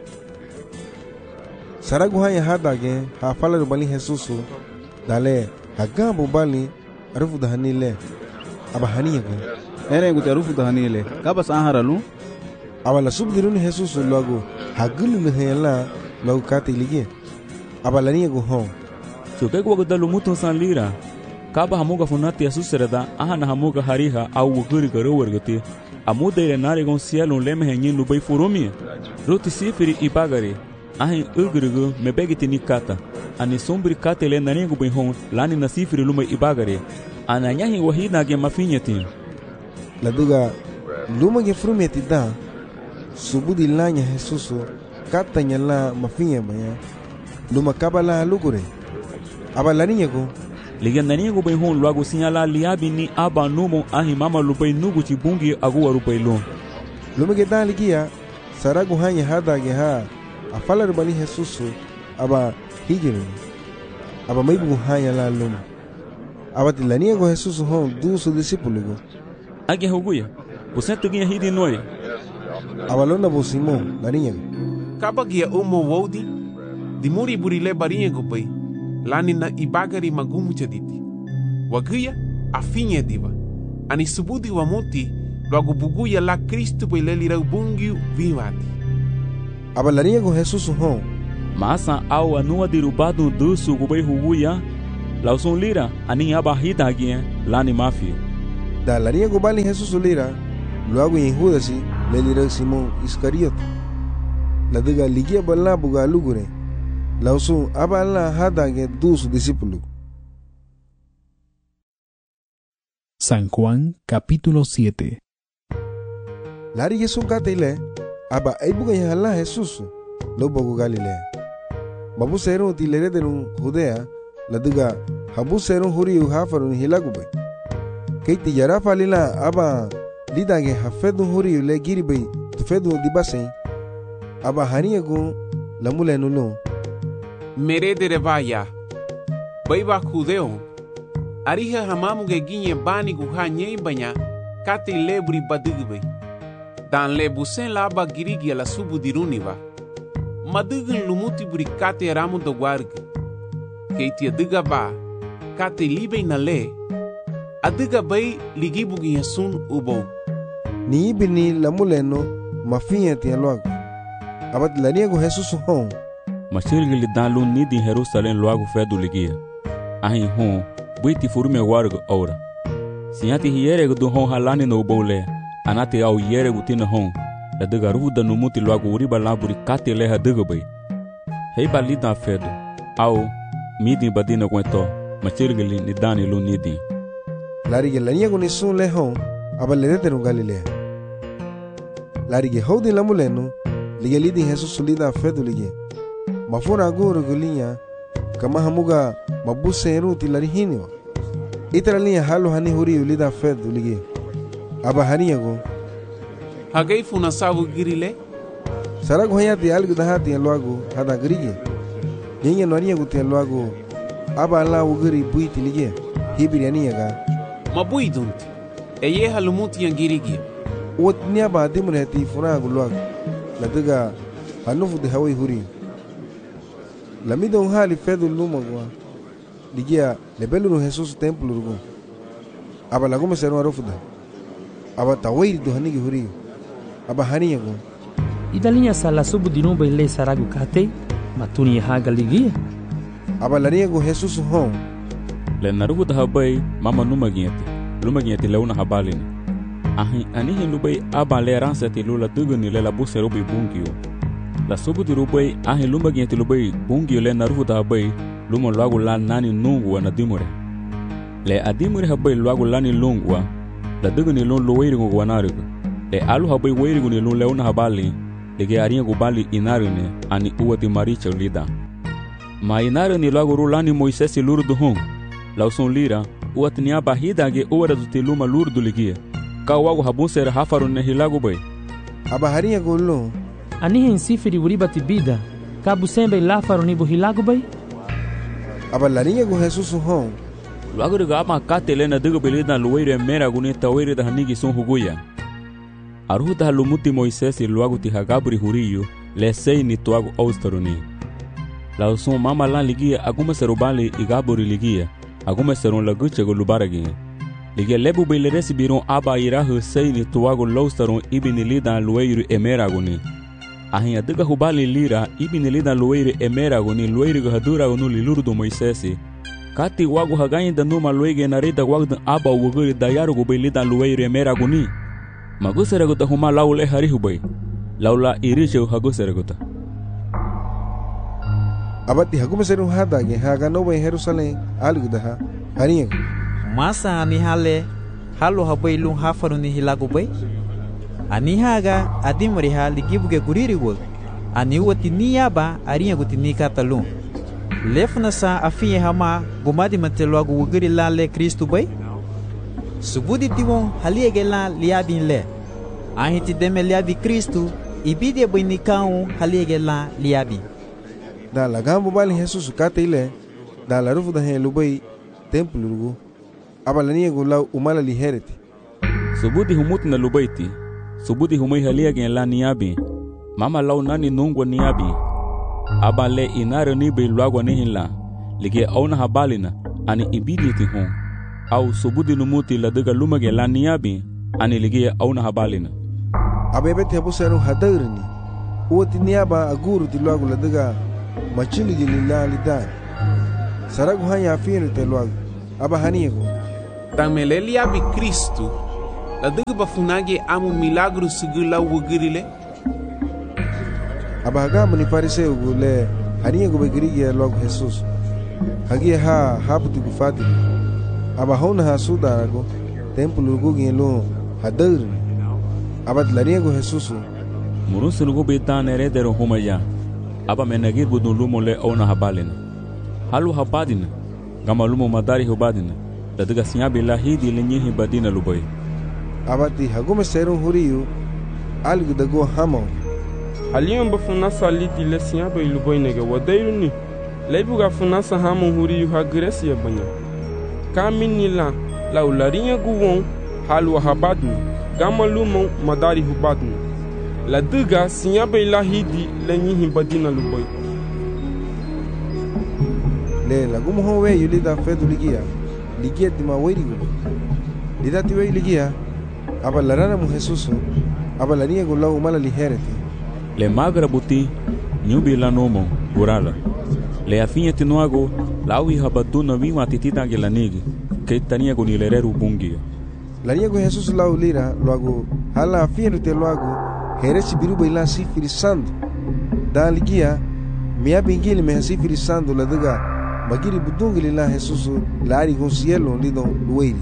Speaker 3: Saragu hanya hadage ha falaru bali Jesusu dale hagambu bali arufu da hanile aba haniyago.
Speaker 4: Ere ngu tarufu da hanile kabas aharalu
Speaker 3: aba la subdiruni Jesusu lagu hagulu lehela lagu kate ilige aba laniyago hon.
Speaker 2: Chukego gadalu mutun san lira. Kaba hamuga funati asusreda ahana hamuga hariha au wuguri garo wargati amuda ile narigon cielo leme henyin lubai furumi roti sifiri ibagari ahin ugrugu mebegiti nikata ani sombri kate le naningu bihon lani na sifiri lumai ibagari ananyahi wahina ge mafinyati
Speaker 3: laduga luma ge frumeti da subudi lanya Jesusu kata nyala mafinya baya luma kabala lugure abalani go
Speaker 2: Ligandani go bai hon luago sinyala liabi ni aba numo ahi mama lubai nugu chibungi agu warubai lon.
Speaker 3: Lumege dan ligia saragu hanya hada ge ha afala rubani Jesusu aba hijiru aba maibu hanya la lum aba tilania go Jesusu hon du su discípulo go
Speaker 2: age hoguya busetu ginha hidi noi
Speaker 3: aba lona bo Simon larinha
Speaker 9: kaba gia umo wodi dimuri burile barinha go bai lani na ibagari magumu chaditi. Waguya afinye diva. Ani subudi wa muti logo buguya la Kristo pe leli ra bungiu vimati.
Speaker 3: Abalaria go Jesus hon.
Speaker 2: Masa au anua dirubado dusu gubay huguya. Lausun lira ani aba hita agia lani mafio.
Speaker 3: Da laria gubali Jesus lira. Luego em Judas le lira Simón Iscariote. La diga ligia bala buga lugure. Lausun aba la hada ge dos discípulos.
Speaker 10: San Juan capítulo siete.
Speaker 3: Lari Jesús katile aba aibuga yahala Jesus lo bogo Galilea. Babu serum tilere denun Judea la diga habu serum huriu hafarun hilagube. Keiti yara falila aba lidage hafedu huriu le giribe tufedu dibasei aba haniagu la mule nulu.
Speaker 9: Mere de revaya baiba judeo ariha hamamu ge ginye bani guha nyei banya kati lebri badigbe dan le busen la aba girigi la subu diruniva madigin lumuti buri kate ramu do warg keiti adiga ba kate libe na le adiga bai ligibugi yasun ubo
Speaker 3: ni ibini la muleno mafinha tia logo abat laniago Jesus hon
Speaker 2: Machirgi li dan lun ni di Jerusalem loago fedu ligia ahin hon buiti furume warg ora siati hiere du hon halani no bole anati au yere gutina hon la diga ruda no muti loago uriba laburi kate le hadiga bai hei balida fedu au midi badina kwento machirgi li ni dani lun ni di
Speaker 3: Larige laniago ni sun le hon abalede no Galilea Larige hodi la muleno liga lidi Jesus lida fedu ligia mafura guru gulinya kama hamuga mabuse ruti larihinio itralia halo hani huri ulida fedu ligia aba haniago
Speaker 9: hagai funa sabu girile
Speaker 3: sarago hayati algu dahati loago hada grige ninge noriago te loago aba la ugiri buiti ligia hibiriania ga
Speaker 9: mabuidunti eye halumuti yangirigi
Speaker 3: wot niaba dimreti furago loago la diga hanufu de hawi huri la midon hali fedu lumagwa ligia lebelu Jesus templo rugo aba la gome seru arofuda aba tawiri do hanigi huri aba haniago
Speaker 5: Idalinya sala subu dinuba ile saragu kate matuni haga ligia
Speaker 3: aba laniago Jesus hon
Speaker 2: le narugu da habai mama numa giete luma giete leuna habalin ahi anihi lubai aba le ransati lula duguni le la busero bi bungio la subu di rubai ahi luma giete lubai bungio le narugu da habai luma luagu la nani nungwa na dimure le adimure habai luagu lani lungwa la duguni lun luwairigu guanarigu le alu habai wairigu ni lun leuna habali lege aringa gubali inarune ani uwati maricha lida ma inarune luagu rulani Moisesi lurdu hon la usun lira uwati ni abahida ge uwara zuti luma lurdu ligia ka wagu habusera hafarune hilagu bai
Speaker 3: aba haringa gulu
Speaker 5: anihi insifiri uribati bida kabu sembe lafaruni bu hilagu bai
Speaker 3: aba laringa go Jesus hon
Speaker 2: luagu riga ama kate lena digo belida luwaire mera guni tawiri da hanigi sun huguya aruda lumuti Moisesi luagu ti hagabri huriyu le sei ni tuagu austaruni la usun mama lan ligia aguma serubali igaburi ligia aguma serun laguche go lubaragi ligia lebu bele resibiron aba irahu sei ni tuagu laustarun ibini lida luwairu emera guni ahin adiga hubali lira ibini lida luwairu emera guni luwairu hadura gunu lilurdu Moisesi kati wagu hagayin da numa luwege narida wagdan aba wuguri dayaru go bele lida luwairu emera guni maguseraguta huma laule harihubai laula irishe haguseraguta
Speaker 3: abati haguma seru hada ge haga no bai Jerusalem algudaha haringa
Speaker 6: masa ani hale halo habai lun hafaruni hilagu bai ani haga adimri hali gibuge guriri wo ani wati niyaba aringa guti nikatalun lefna sa afiye hama gumadi matelo gu wugiri lale Kristu bai subudi tiwon haliege la liabin le ahiti deme liabi Kristu ibide bini kaun haliege la liabi
Speaker 3: da la gambo bali Jesus kate ile da la rufu da he lubai templo rugo abalani go la umala li hereti
Speaker 2: subudi humut na lubaiti subudi humai haliege la niabi mama lau nani nungwa niabi abale inare ni be luagwa nihila lige auna habalina ani ibidi ti hon au subudi numuti la diga lumage la niabi ani ligia auna habalina
Speaker 3: abebe te buseru hadarini uti niaba aguru ti lagu la diga machili gilila lidar. Saragu hanya afinu te luagu. Aba haniego.
Speaker 9: Tameleli abi Kristo. La diga bafunage amu milagro sigila wugirile.
Speaker 3: Aba hagamu ni fariseu gule haniego begirige luagu Jesus. Hagia ha haputi gufati. Aba hona ha sudarago. Templo gugi lo hadar. Aba tlariego Jesus.
Speaker 2: Murun lugu betan heredero homaya. Aba menagir budun lumo le ona habalena. Halu habadina. Gama lumo madari hubadina. La diga sinyabi la hidi lenyehi badina luboy.
Speaker 3: Abati hagume serun huriyu. Algu dago hamo.
Speaker 7: Haliyon ba funasa liti le sinyabi luboy nege wadairuni. Leibuga funasa hamo huriyu hagresi ya banya. Kamini la la ularinya guwon halu habadina. Gama lumo madari hubadina. La diga sinyabi la hidi lenyehi badina luboy.
Speaker 3: Le la gumo ho we yulida fedu ligia. Ligia di ma wei gumo. Lida ti wei ligia. Aba larana mu Jesus. Aba lania gulla umala lihereti.
Speaker 2: Le magra buti nyubi la nomo gurala. Le afinha tinuago lawi habaduna wi matitita gelanigi. Ke tania go nilereru bungia.
Speaker 3: Lania go Jesus la ulira loago hala afinha te loago heresi biruba ila sifiri sandu. Da ligia mia bingili me sifiri sandu la diga magiri budungili la Jesus lari con cielo lido lueri.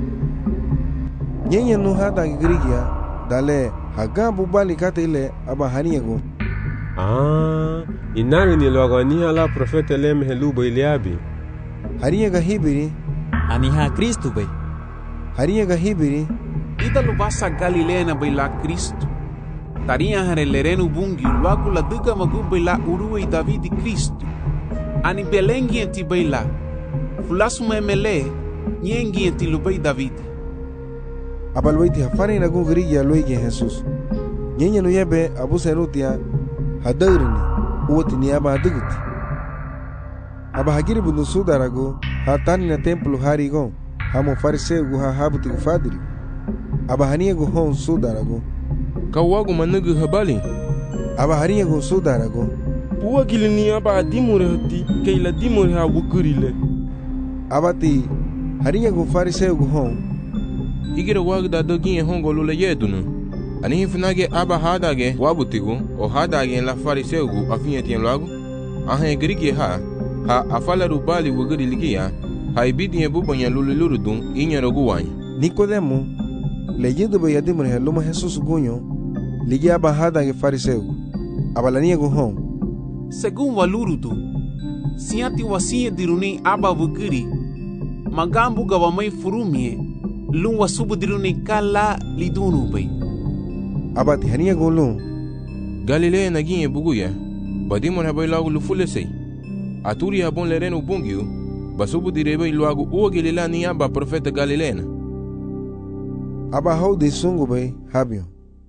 Speaker 3: Nyenye no hada grigia dale hagambu bali kata ile aba haniego.
Speaker 15: Ah, inani ni logania la profeta lem helubo iliabi.
Speaker 3: Haniega hibiri
Speaker 6: aniha Kristo be.
Speaker 3: Haniega hibiri
Speaker 9: ida lubasa Galilea na baila Kristo. Taria hare lerenu bungi luagu la duga magu baila uruwe Davidi Kristo. Ani belengi enti baila. Fulasu memele nyengi enti lubei Davidi.
Speaker 3: Abalwaiti hafani na gungrigia luigi Jesus. Nyenye no yebe abu senutia hadarini uoti ni aba haduguti. Aba hagiri bundu sudarago hatani na templo harigon hamo fariseu gu ha habuti gufadiri. Aba haniego hon sudarago
Speaker 1: kawagu manugu habali.
Speaker 3: Aba haniego sudarago
Speaker 7: Uwa gilini aba dimure hati keila dimure ha wukurile.
Speaker 3: Abati haniego fariseu gu hon
Speaker 1: Igira wagda dogi hongo lule yedunu. Ani hifunage aba hadage wabutigu o hadage la fariseugu afinye tien lagu. Ahe grigi ha ha afala rubali wugiri ligia. Ha ibidi ye bubanya lule lurudun inya rogu wany.
Speaker 3: Nicodemo leyendo be yadimure ha luma Jesus gunyo ligia aba hadage fariseugu. Abalania gu hon.
Speaker 9: Según walurudu siati wasiye diruni aba wugiri. Magambu gawamai furumie Lunwa subu diruni kala lidunu bay.
Speaker 3: Abati hania golun.
Speaker 1: Galilea naginye buguya. Badimon habay lagu lufulesei. Aturi habon lerenu bungiu. Basubu direbe luagu uwa Galilea ni aba profeta Galileana.
Speaker 3: Aba hau de sungu bay habio.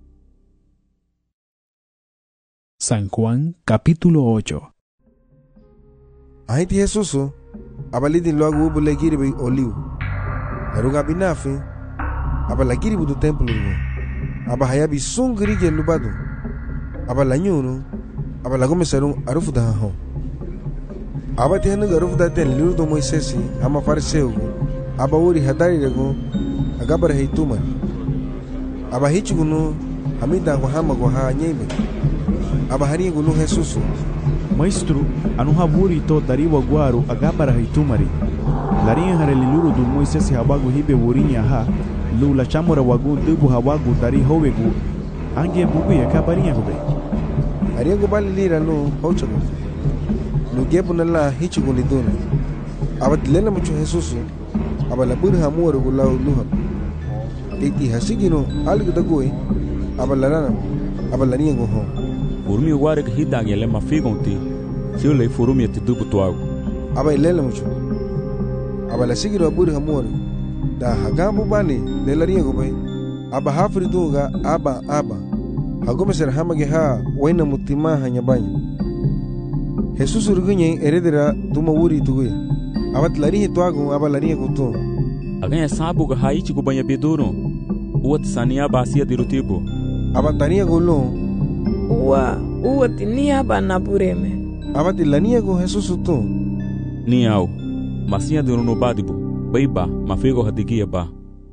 Speaker 10: San Juan capítulo ocho.
Speaker 3: Ahiti Jesuso. Abalidi luagu ubu legiri bay oliu. Laruga binafi aba lagiri budu templo rugo aba hayabi sungri ge lubadu aba lanyunu aba lagome sarun arufu da ho aba tehnu arufu da ten liru do Moisesi ama fariseu aba uri hadari rego agabar heituma aba hichugunu hamida go hama go ha nyebe aba hari gunu Jesus
Speaker 14: Maestro anu haburi to dariwa guaru agabara heitumari Larinha hareliluru do Moisés habagu hibe wurinya ha lula chamora wagu dubu hawagu dari howegu ange bugu ya kabarinha hobe
Speaker 3: ariego bali lira no hochago no gebu na la hichugo lidona abadlena mucho Jesus abala buru hamoro gula luha titi hasigino algu dagoi abalarana abalania go ho
Speaker 2: Urmi ware ke hidang yele mafigonti sio furumi te dubu toago
Speaker 3: aba ilela mucho aba la sigiro aburi hamori da hagambu bani de la riego bay aba hafri dunga aba aba hagome ser hamage ha waina mutima hanya banya Jesus urgunye eredera duma wuri tugue aba tlari hitoago aba la riego to
Speaker 2: aganya sabu ga haichi go banya bedoro uat sania basia dirutibo
Speaker 3: aba tania golo
Speaker 12: uwa uwa tinia ba nabureme
Speaker 3: Abati lania go Jesus tu.
Speaker 2: Ni au. Masia de no badibu. Baiba, mafigo hatigia ba.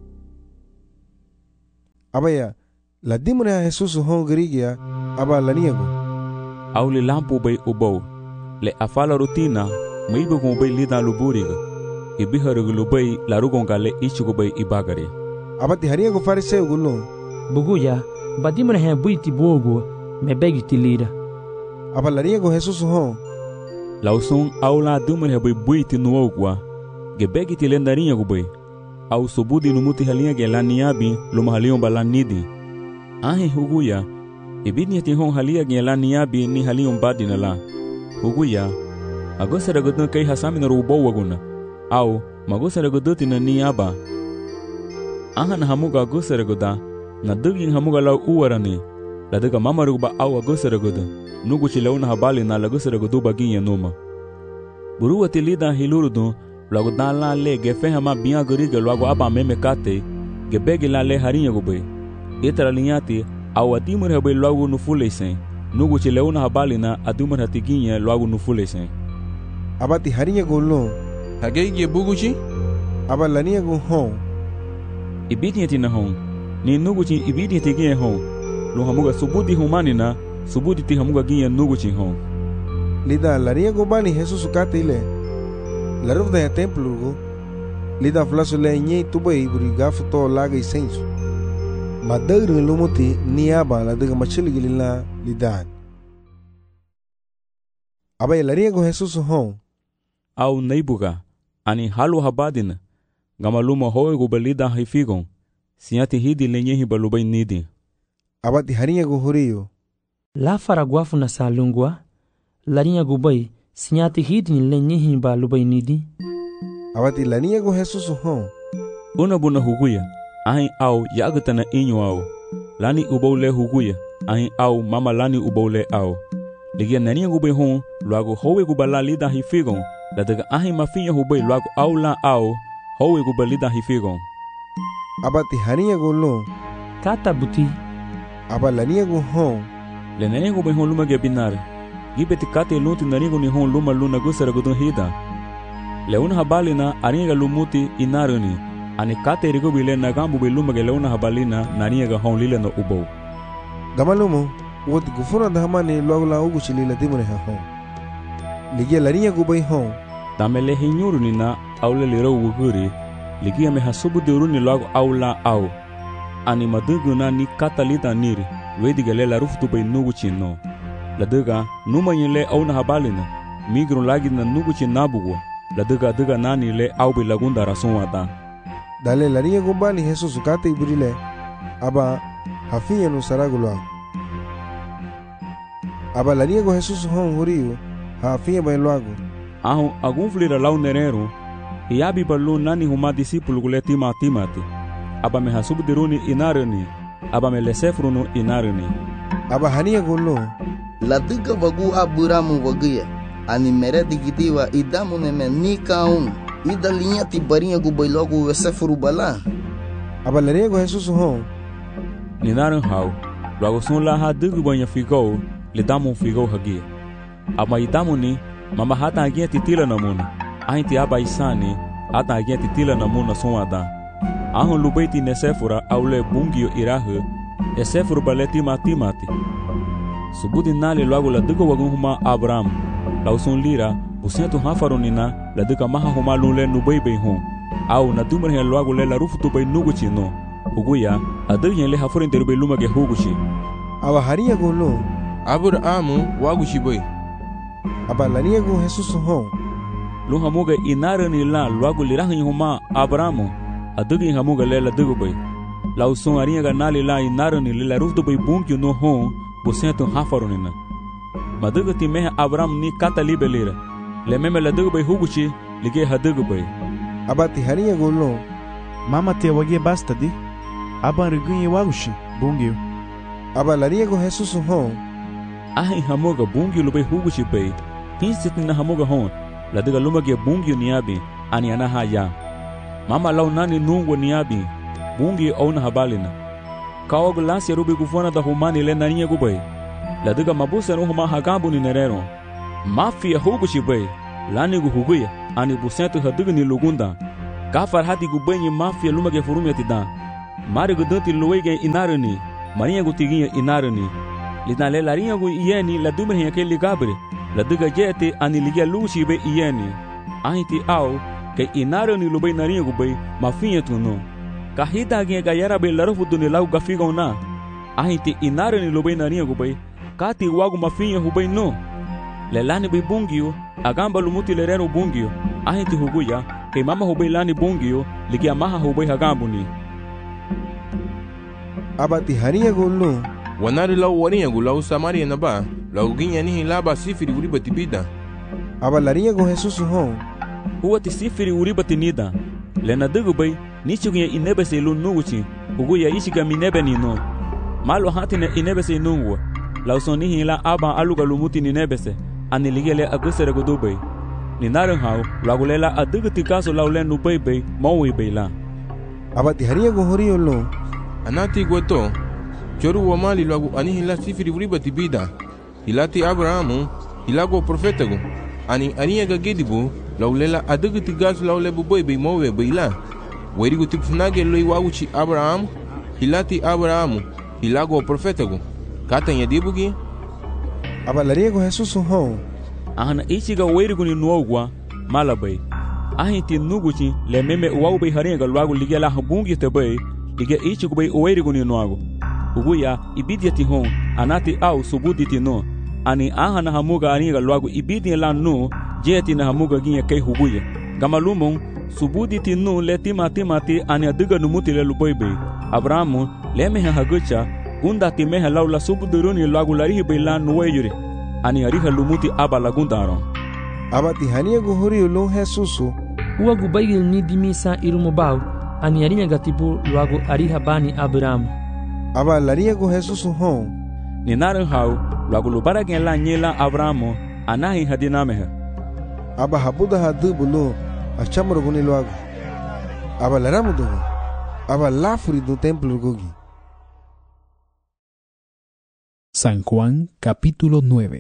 Speaker 3: Abaya, la dimure a Jesus hon grigia aba lania go.
Speaker 2: Au le lampu bay ubau. Le afala rutina, maibu kung bay lida luburiga. Ibiharugu lubay larugonga le ichugo bay ibagari.
Speaker 3: Abati haria go fariseu gulo.
Speaker 5: Buguya, badimre he buiti bogo, me begi tilira.
Speaker 3: Aba laria go Jesus hon.
Speaker 2: Lausun au la dumre he bay buiti nuogwa. Ge begi tilendarinha go bay. Au subudi numuti halinha ge laniabi lumahalion balanidi. Ahi huguya. Ibidni ti hon halia ge laniabi ni halion badina la. Huguya. Agosara godun kai hasami na rubo waguna. Au magosara goduti na niaba. Ahan hamuga agosara goda. Na dugin hamuga lau uwarani. La duga mamaruba au agosara godu. Nugu chilauna habali na lagosara godu baginha numa. Burua tilida hilurudu. Logo dan la le ge fe hama bian guriga logo aba meme kate. Ge begi la le harinha gobe. Etra linhati au adimur habe logo no fulesen. Nugu chilauna habali na adumur hatiginha logo no fulesen.
Speaker 3: Abati harinha golo.
Speaker 1: Hagei ge buguchi?
Speaker 3: Aba lania go hon.
Speaker 2: Ibidni na hon. Ni nugu chi ibidni ti ge hon. Lo hamuga subudi humani na subudi ti hamuga ginha nugu chi hon.
Speaker 3: Lida lania go bani Jesus kate ile. La ruf da templo go. Lida flaso le nye tubai buriga futo laga isenso. Madagru lumuti niaba la daga machili gilila lidan. Aba laria go Jesus hon.
Speaker 2: Au neibuga ani halu habadina. Gamaluma hoe go balida hifigon. Siati hidi lenye hibalubai nidi.
Speaker 3: Abati harinha go horio.
Speaker 5: La faraguafu na salungwa. Larinha go bai. Sinyati hidni lenye himba lubai nidi.
Speaker 3: Abati lania go Jesus hon.
Speaker 2: Una buna huguya. Ahin au yagatana inyo au. Lani ubole huguya. Ahin au mama lani ubole au. Ligia nania gube hon. Luago howe gubala lida hifigon. La daga ahin mafinya hubay luago au la au. Howe gubalida hifigon.
Speaker 3: Abati harinha go lo.
Speaker 5: Kata buti.
Speaker 3: Aba lania go hon.
Speaker 2: Le nania gube hon luma ge binare. Gibeti kate lunti narigo ni hon luma luna gusara gudun hida. Leuna habalina aringa lumuti inaruni. Ani kate rigo bile nagambu biluma ge leuna habalina nariga hon lila no ubo.
Speaker 3: Gamalumo, wot gufuna dahamani luagula ugu chilila dimune ha hon. Ligia larinha gubai hon.
Speaker 2: Damele hinyuruni na aule liro uguri. Ligia me hasubu duruni luago aula au. Ani maduguna ni kata lita niri. Wedi galela ruftu bay nugu chino. Ladaga numa yele au na habalina migro lagi na nugu chi nabugo ladaga daga nani le au be lagunda rason wata
Speaker 3: dale laria gombani Jesus kate ibrile aba hafiya no saragula aba laria go Jesus hon horio hafiya bay lago
Speaker 2: aho agun flira lau nerero iabi ballo nani huma discípulo guleti matimati aba me hasubu deruni inarani aba me lesefruno inarani
Speaker 3: aba hania golo.
Speaker 8: La duga wagu aburamu waguya. Ani mere digidiwa idamu neme nikaun. Ida linha ti barinha gu bailogu wesefuru bala.
Speaker 3: Aba lerego Jesus hon.
Speaker 2: Ninaran hau. Logo son la ha dugu banha figou. Le damu figou hagia. Aba idamu ni. Mama hata agia titila namuna. Ainti aba isani. Hata agia titila namuna son ada. Ahon lubaiti nesefura aule bungio irahu. Esefuru baleti matimati. Subudi nali logo la duga wagun huma Abraham. Lauson lira, busentu hafarunina, la duga maha huma lule nubai bay hon. Au na dumar hen logo le la rufutu bay nuguchi no. Huguya, adugyen le hafurin derube lumage huguchi.
Speaker 3: Aba haria golo.
Speaker 1: Abrahamu waguchi bay.
Speaker 3: Aba lania go Jesus hon.
Speaker 2: Lu hamuga inarani la logo lirahin huma Abrahamu. Adugyen hamuga le la duga bay. Lauson arinha ga nali la inarani le la rufutu bay bunkyo no hon. Busentu hafarunina. Maduga ti meha Abraham ni kata libelira. Le meme la duga bay huguchi, lige haduga bay.
Speaker 3: Abati harinha golo.
Speaker 14: Mama te wagie basta di. Aba rigunye wagushi, bungio.
Speaker 3: Aba laria go Jesus hon.
Speaker 2: Ahi hamuga bungio lu bay huguchi bay. Tinsit na hamuga hon. La duga lumage bungio niabi, ani anaha ya. Mama lau nani nungo niabi, bungio au na habalina. Kaogo lansi rubi gufona da humani le narinha gubay. La duga mabusa no huma hagambu ni nerero. mafia hugu shibai lani gu huguya ani busentu hadugu ni lugunda kafar hati gu benyi mafia luma ke furumya tidan mari gu dunti luwege inaruni mariya gu tiginya inaruni lidan le lariya gu iyeni la dumre hiya ke ligabre la duga jete ani ligia lushi be iyeni ahiti au ke inaruni lubai nariya gu bai mafiya tuno kahida ge ga yara be larufu duni lau gafiga na ahiti inaruni lubai nariya gu bai kati wagu mafiya hubai no lelani bai bungio agamba lumuti lerero bungio ahiti huguya ke mama hubai lani bungio ligia maha hubai hagambuni
Speaker 3: abati hariya gulu
Speaker 1: wanari lau wariya gu lau samaria na ba lau ginya nihi laba sifiri uribati bida
Speaker 3: aba lariya gu Jesus hon
Speaker 2: huwa ti sifiri uribati nida lena dugu bai nichugunya inebese lu nuguchi huguya ishiga minebe nino malo hatine inebese nungwa lau sonihi la aba aluga lumuti ninebese ani ligele agusere gu dubai ni narang hau lagulela adugu tikaso lau lenu bai bai maui bai la
Speaker 3: abati hariya gu horiyo lo
Speaker 1: anati gweto choru wa mali lagu ani hila sifiri uribati bida hilati Abrahamu hilago profeta gu ani aniya ga gedibu laulela adugu tikaso lau lebu bai bai maui bai la weri gu tikfunage loi wawuchi Abrahamu hilati Abrahamu hilago profeta gu katan ya dibugi
Speaker 3: aba lariya gu Jesus hon
Speaker 2: ahana ichiga weri gu ni nuogwa malabai ahiti nuguchi le meme uwau bai hariya ga luagu ligia la habungi te bai ligia ichigu bai weri gu ni nuagu uguya ibidia ti hon anati au subudi ti no ani ahana hamuga aniya ga luagu ibidia la no jeti na hamuga ginya kai huguya gamalumon subudi ti no le tima tima ti ani aduga numuti le lubai bai Abrahamu le meha hagucha gunda ti meha laula subuduruni lagu larihi bai la nuweyure ani ariha lumuti aba lagundaron
Speaker 3: abati haniya gu horiyo lo Jesus
Speaker 5: uwa gu baigil ni dimisa irumubau ani arinya gatibu luagu ariha bani Abraham
Speaker 3: aba lariya gu Jesus hon
Speaker 2: ni naran hau luagu lubara gen la nyela Abraham anahi hadinameha
Speaker 3: aba habuda hadubu lo achamro guni luagu aba laramu dugu aba lafuri do templo gogi.
Speaker 10: San Juan capítulo nueve.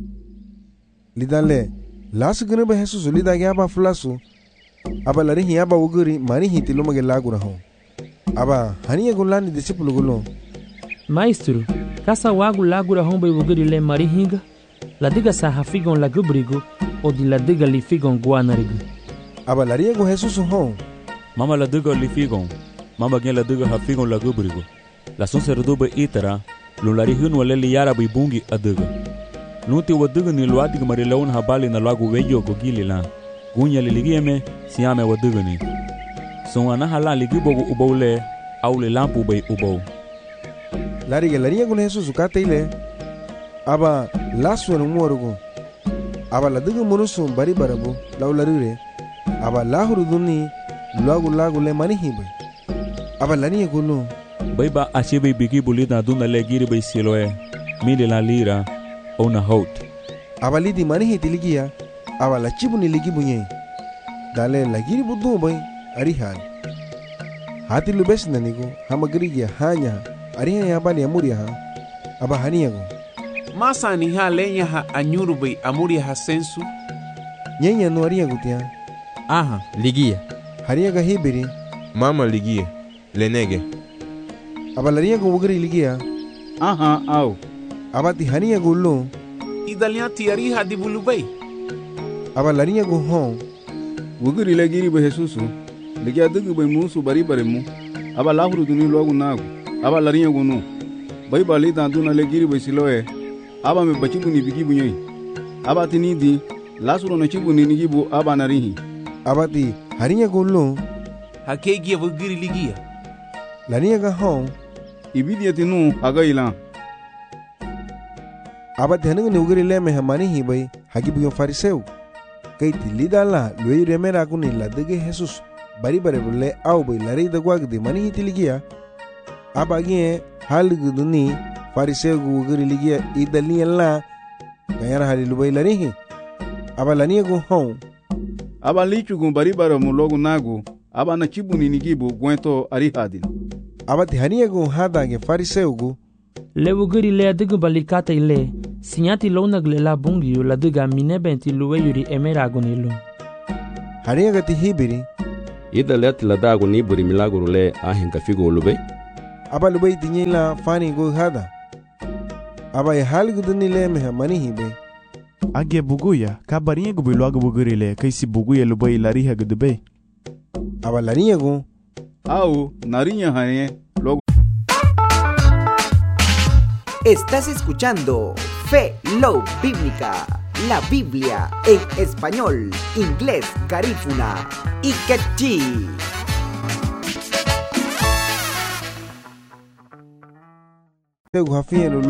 Speaker 3: Lidale, lasu gene ba Jesus lida ge aba fulasu. Aba lari hi aba uguri mari hi tiluma ge lagu raho. Aba haniya gulani discípulo gulo.
Speaker 5: Maestro, kasa wagu lagu raho ba uguri le mari hinga. La diga sa hafigon la gubrigo o di la diga li figon guanarigo.
Speaker 3: Aba lari go Jesus ho.
Speaker 2: Mama la diga li figon. Mama gen la diga hafigon la gubrigo. La son serdoba itara. Lulari hunu wale yara bai bungi aduga. Nuti waduga ni luadiga marilaun habali na lagu weyo go gili la. Gunya li ligieme siame waduga ni. Son anahala ligibogu ubaule au le lampu bai ubau.
Speaker 3: Lari galaria gune Jesus ukate ile. Aba lasu anu muarugo. Aba laduga munusu bari barabu lau larire. Aba lahuru duni lagu lagu le manihi bai. Aba lani gulu.
Speaker 2: Baiba achibe bigi bulida duna le giri bai siloe mili la lira ona hot
Speaker 3: abali di mani hiti ligia abala chibu ni ligi bunye dale la giri budu bai ari hal hati lubes na nigo hamagri ya hanya ari ya bani amuria ha aba hania go
Speaker 9: masa ni ha lenya ha anyuru bai amuria ha sensu
Speaker 3: nyenya no ari gutia
Speaker 6: aha ligia
Speaker 3: haria ga hibiri
Speaker 1: mama ligia lenege
Speaker 3: abalaria go ugri ligia
Speaker 4: aha au
Speaker 3: abati hania gullo
Speaker 9: idalia tiari hadi bulubai
Speaker 3: abalaria go hon
Speaker 4: ugri le giri be Jesus ligia dugu be musu bari bare mu abalahuru duni logu nagu abalaria go no bai bali da duna le giri be siloe aba me bachibu ni bigibu nyoi abati ni di lasuro no chibu ni nigibu aba narihi
Speaker 3: abati hania gullo
Speaker 9: hakegi ugri ligia
Speaker 3: lania ga hon
Speaker 4: ibidia tinu agaila
Speaker 3: abati hanung ni ugri le me hamani hi bai hagibu yo fariseu kai tilida la loyi remera kuni la dege Jesus bari bare bulle au bai lari da gwag de mani hi tiligia abagi halgu duni fariseu ugri ligia idali la gayara halilu bai lari hi abalani go hon
Speaker 4: abalichu gun bari bare mu logu nagu aba na chibu ni nigibu gwento ari hadin
Speaker 3: abati hania go hada ge fariseu go
Speaker 5: le ugri le adigu balikata ile Sinyati lona glela bungi la diga minebenti luwe yuri emeragonilu.
Speaker 3: Haringa ti hibiri.
Speaker 13: Ida let la dago ni buri milagro le ahin ka figo lube.
Speaker 3: Aba lube tinyila fani go hada. Aba ya halgu duni le meha mani hibe.
Speaker 14: Agia buguya ka baringa go bilago buguri le kaisi buguya lube lariha gudube.
Speaker 3: Aba larinya go.
Speaker 4: Au narinya hane logo.
Speaker 16: Estás escuchando Fe Love Bíblica, la Biblia en español, inglés, garífuna y quechí.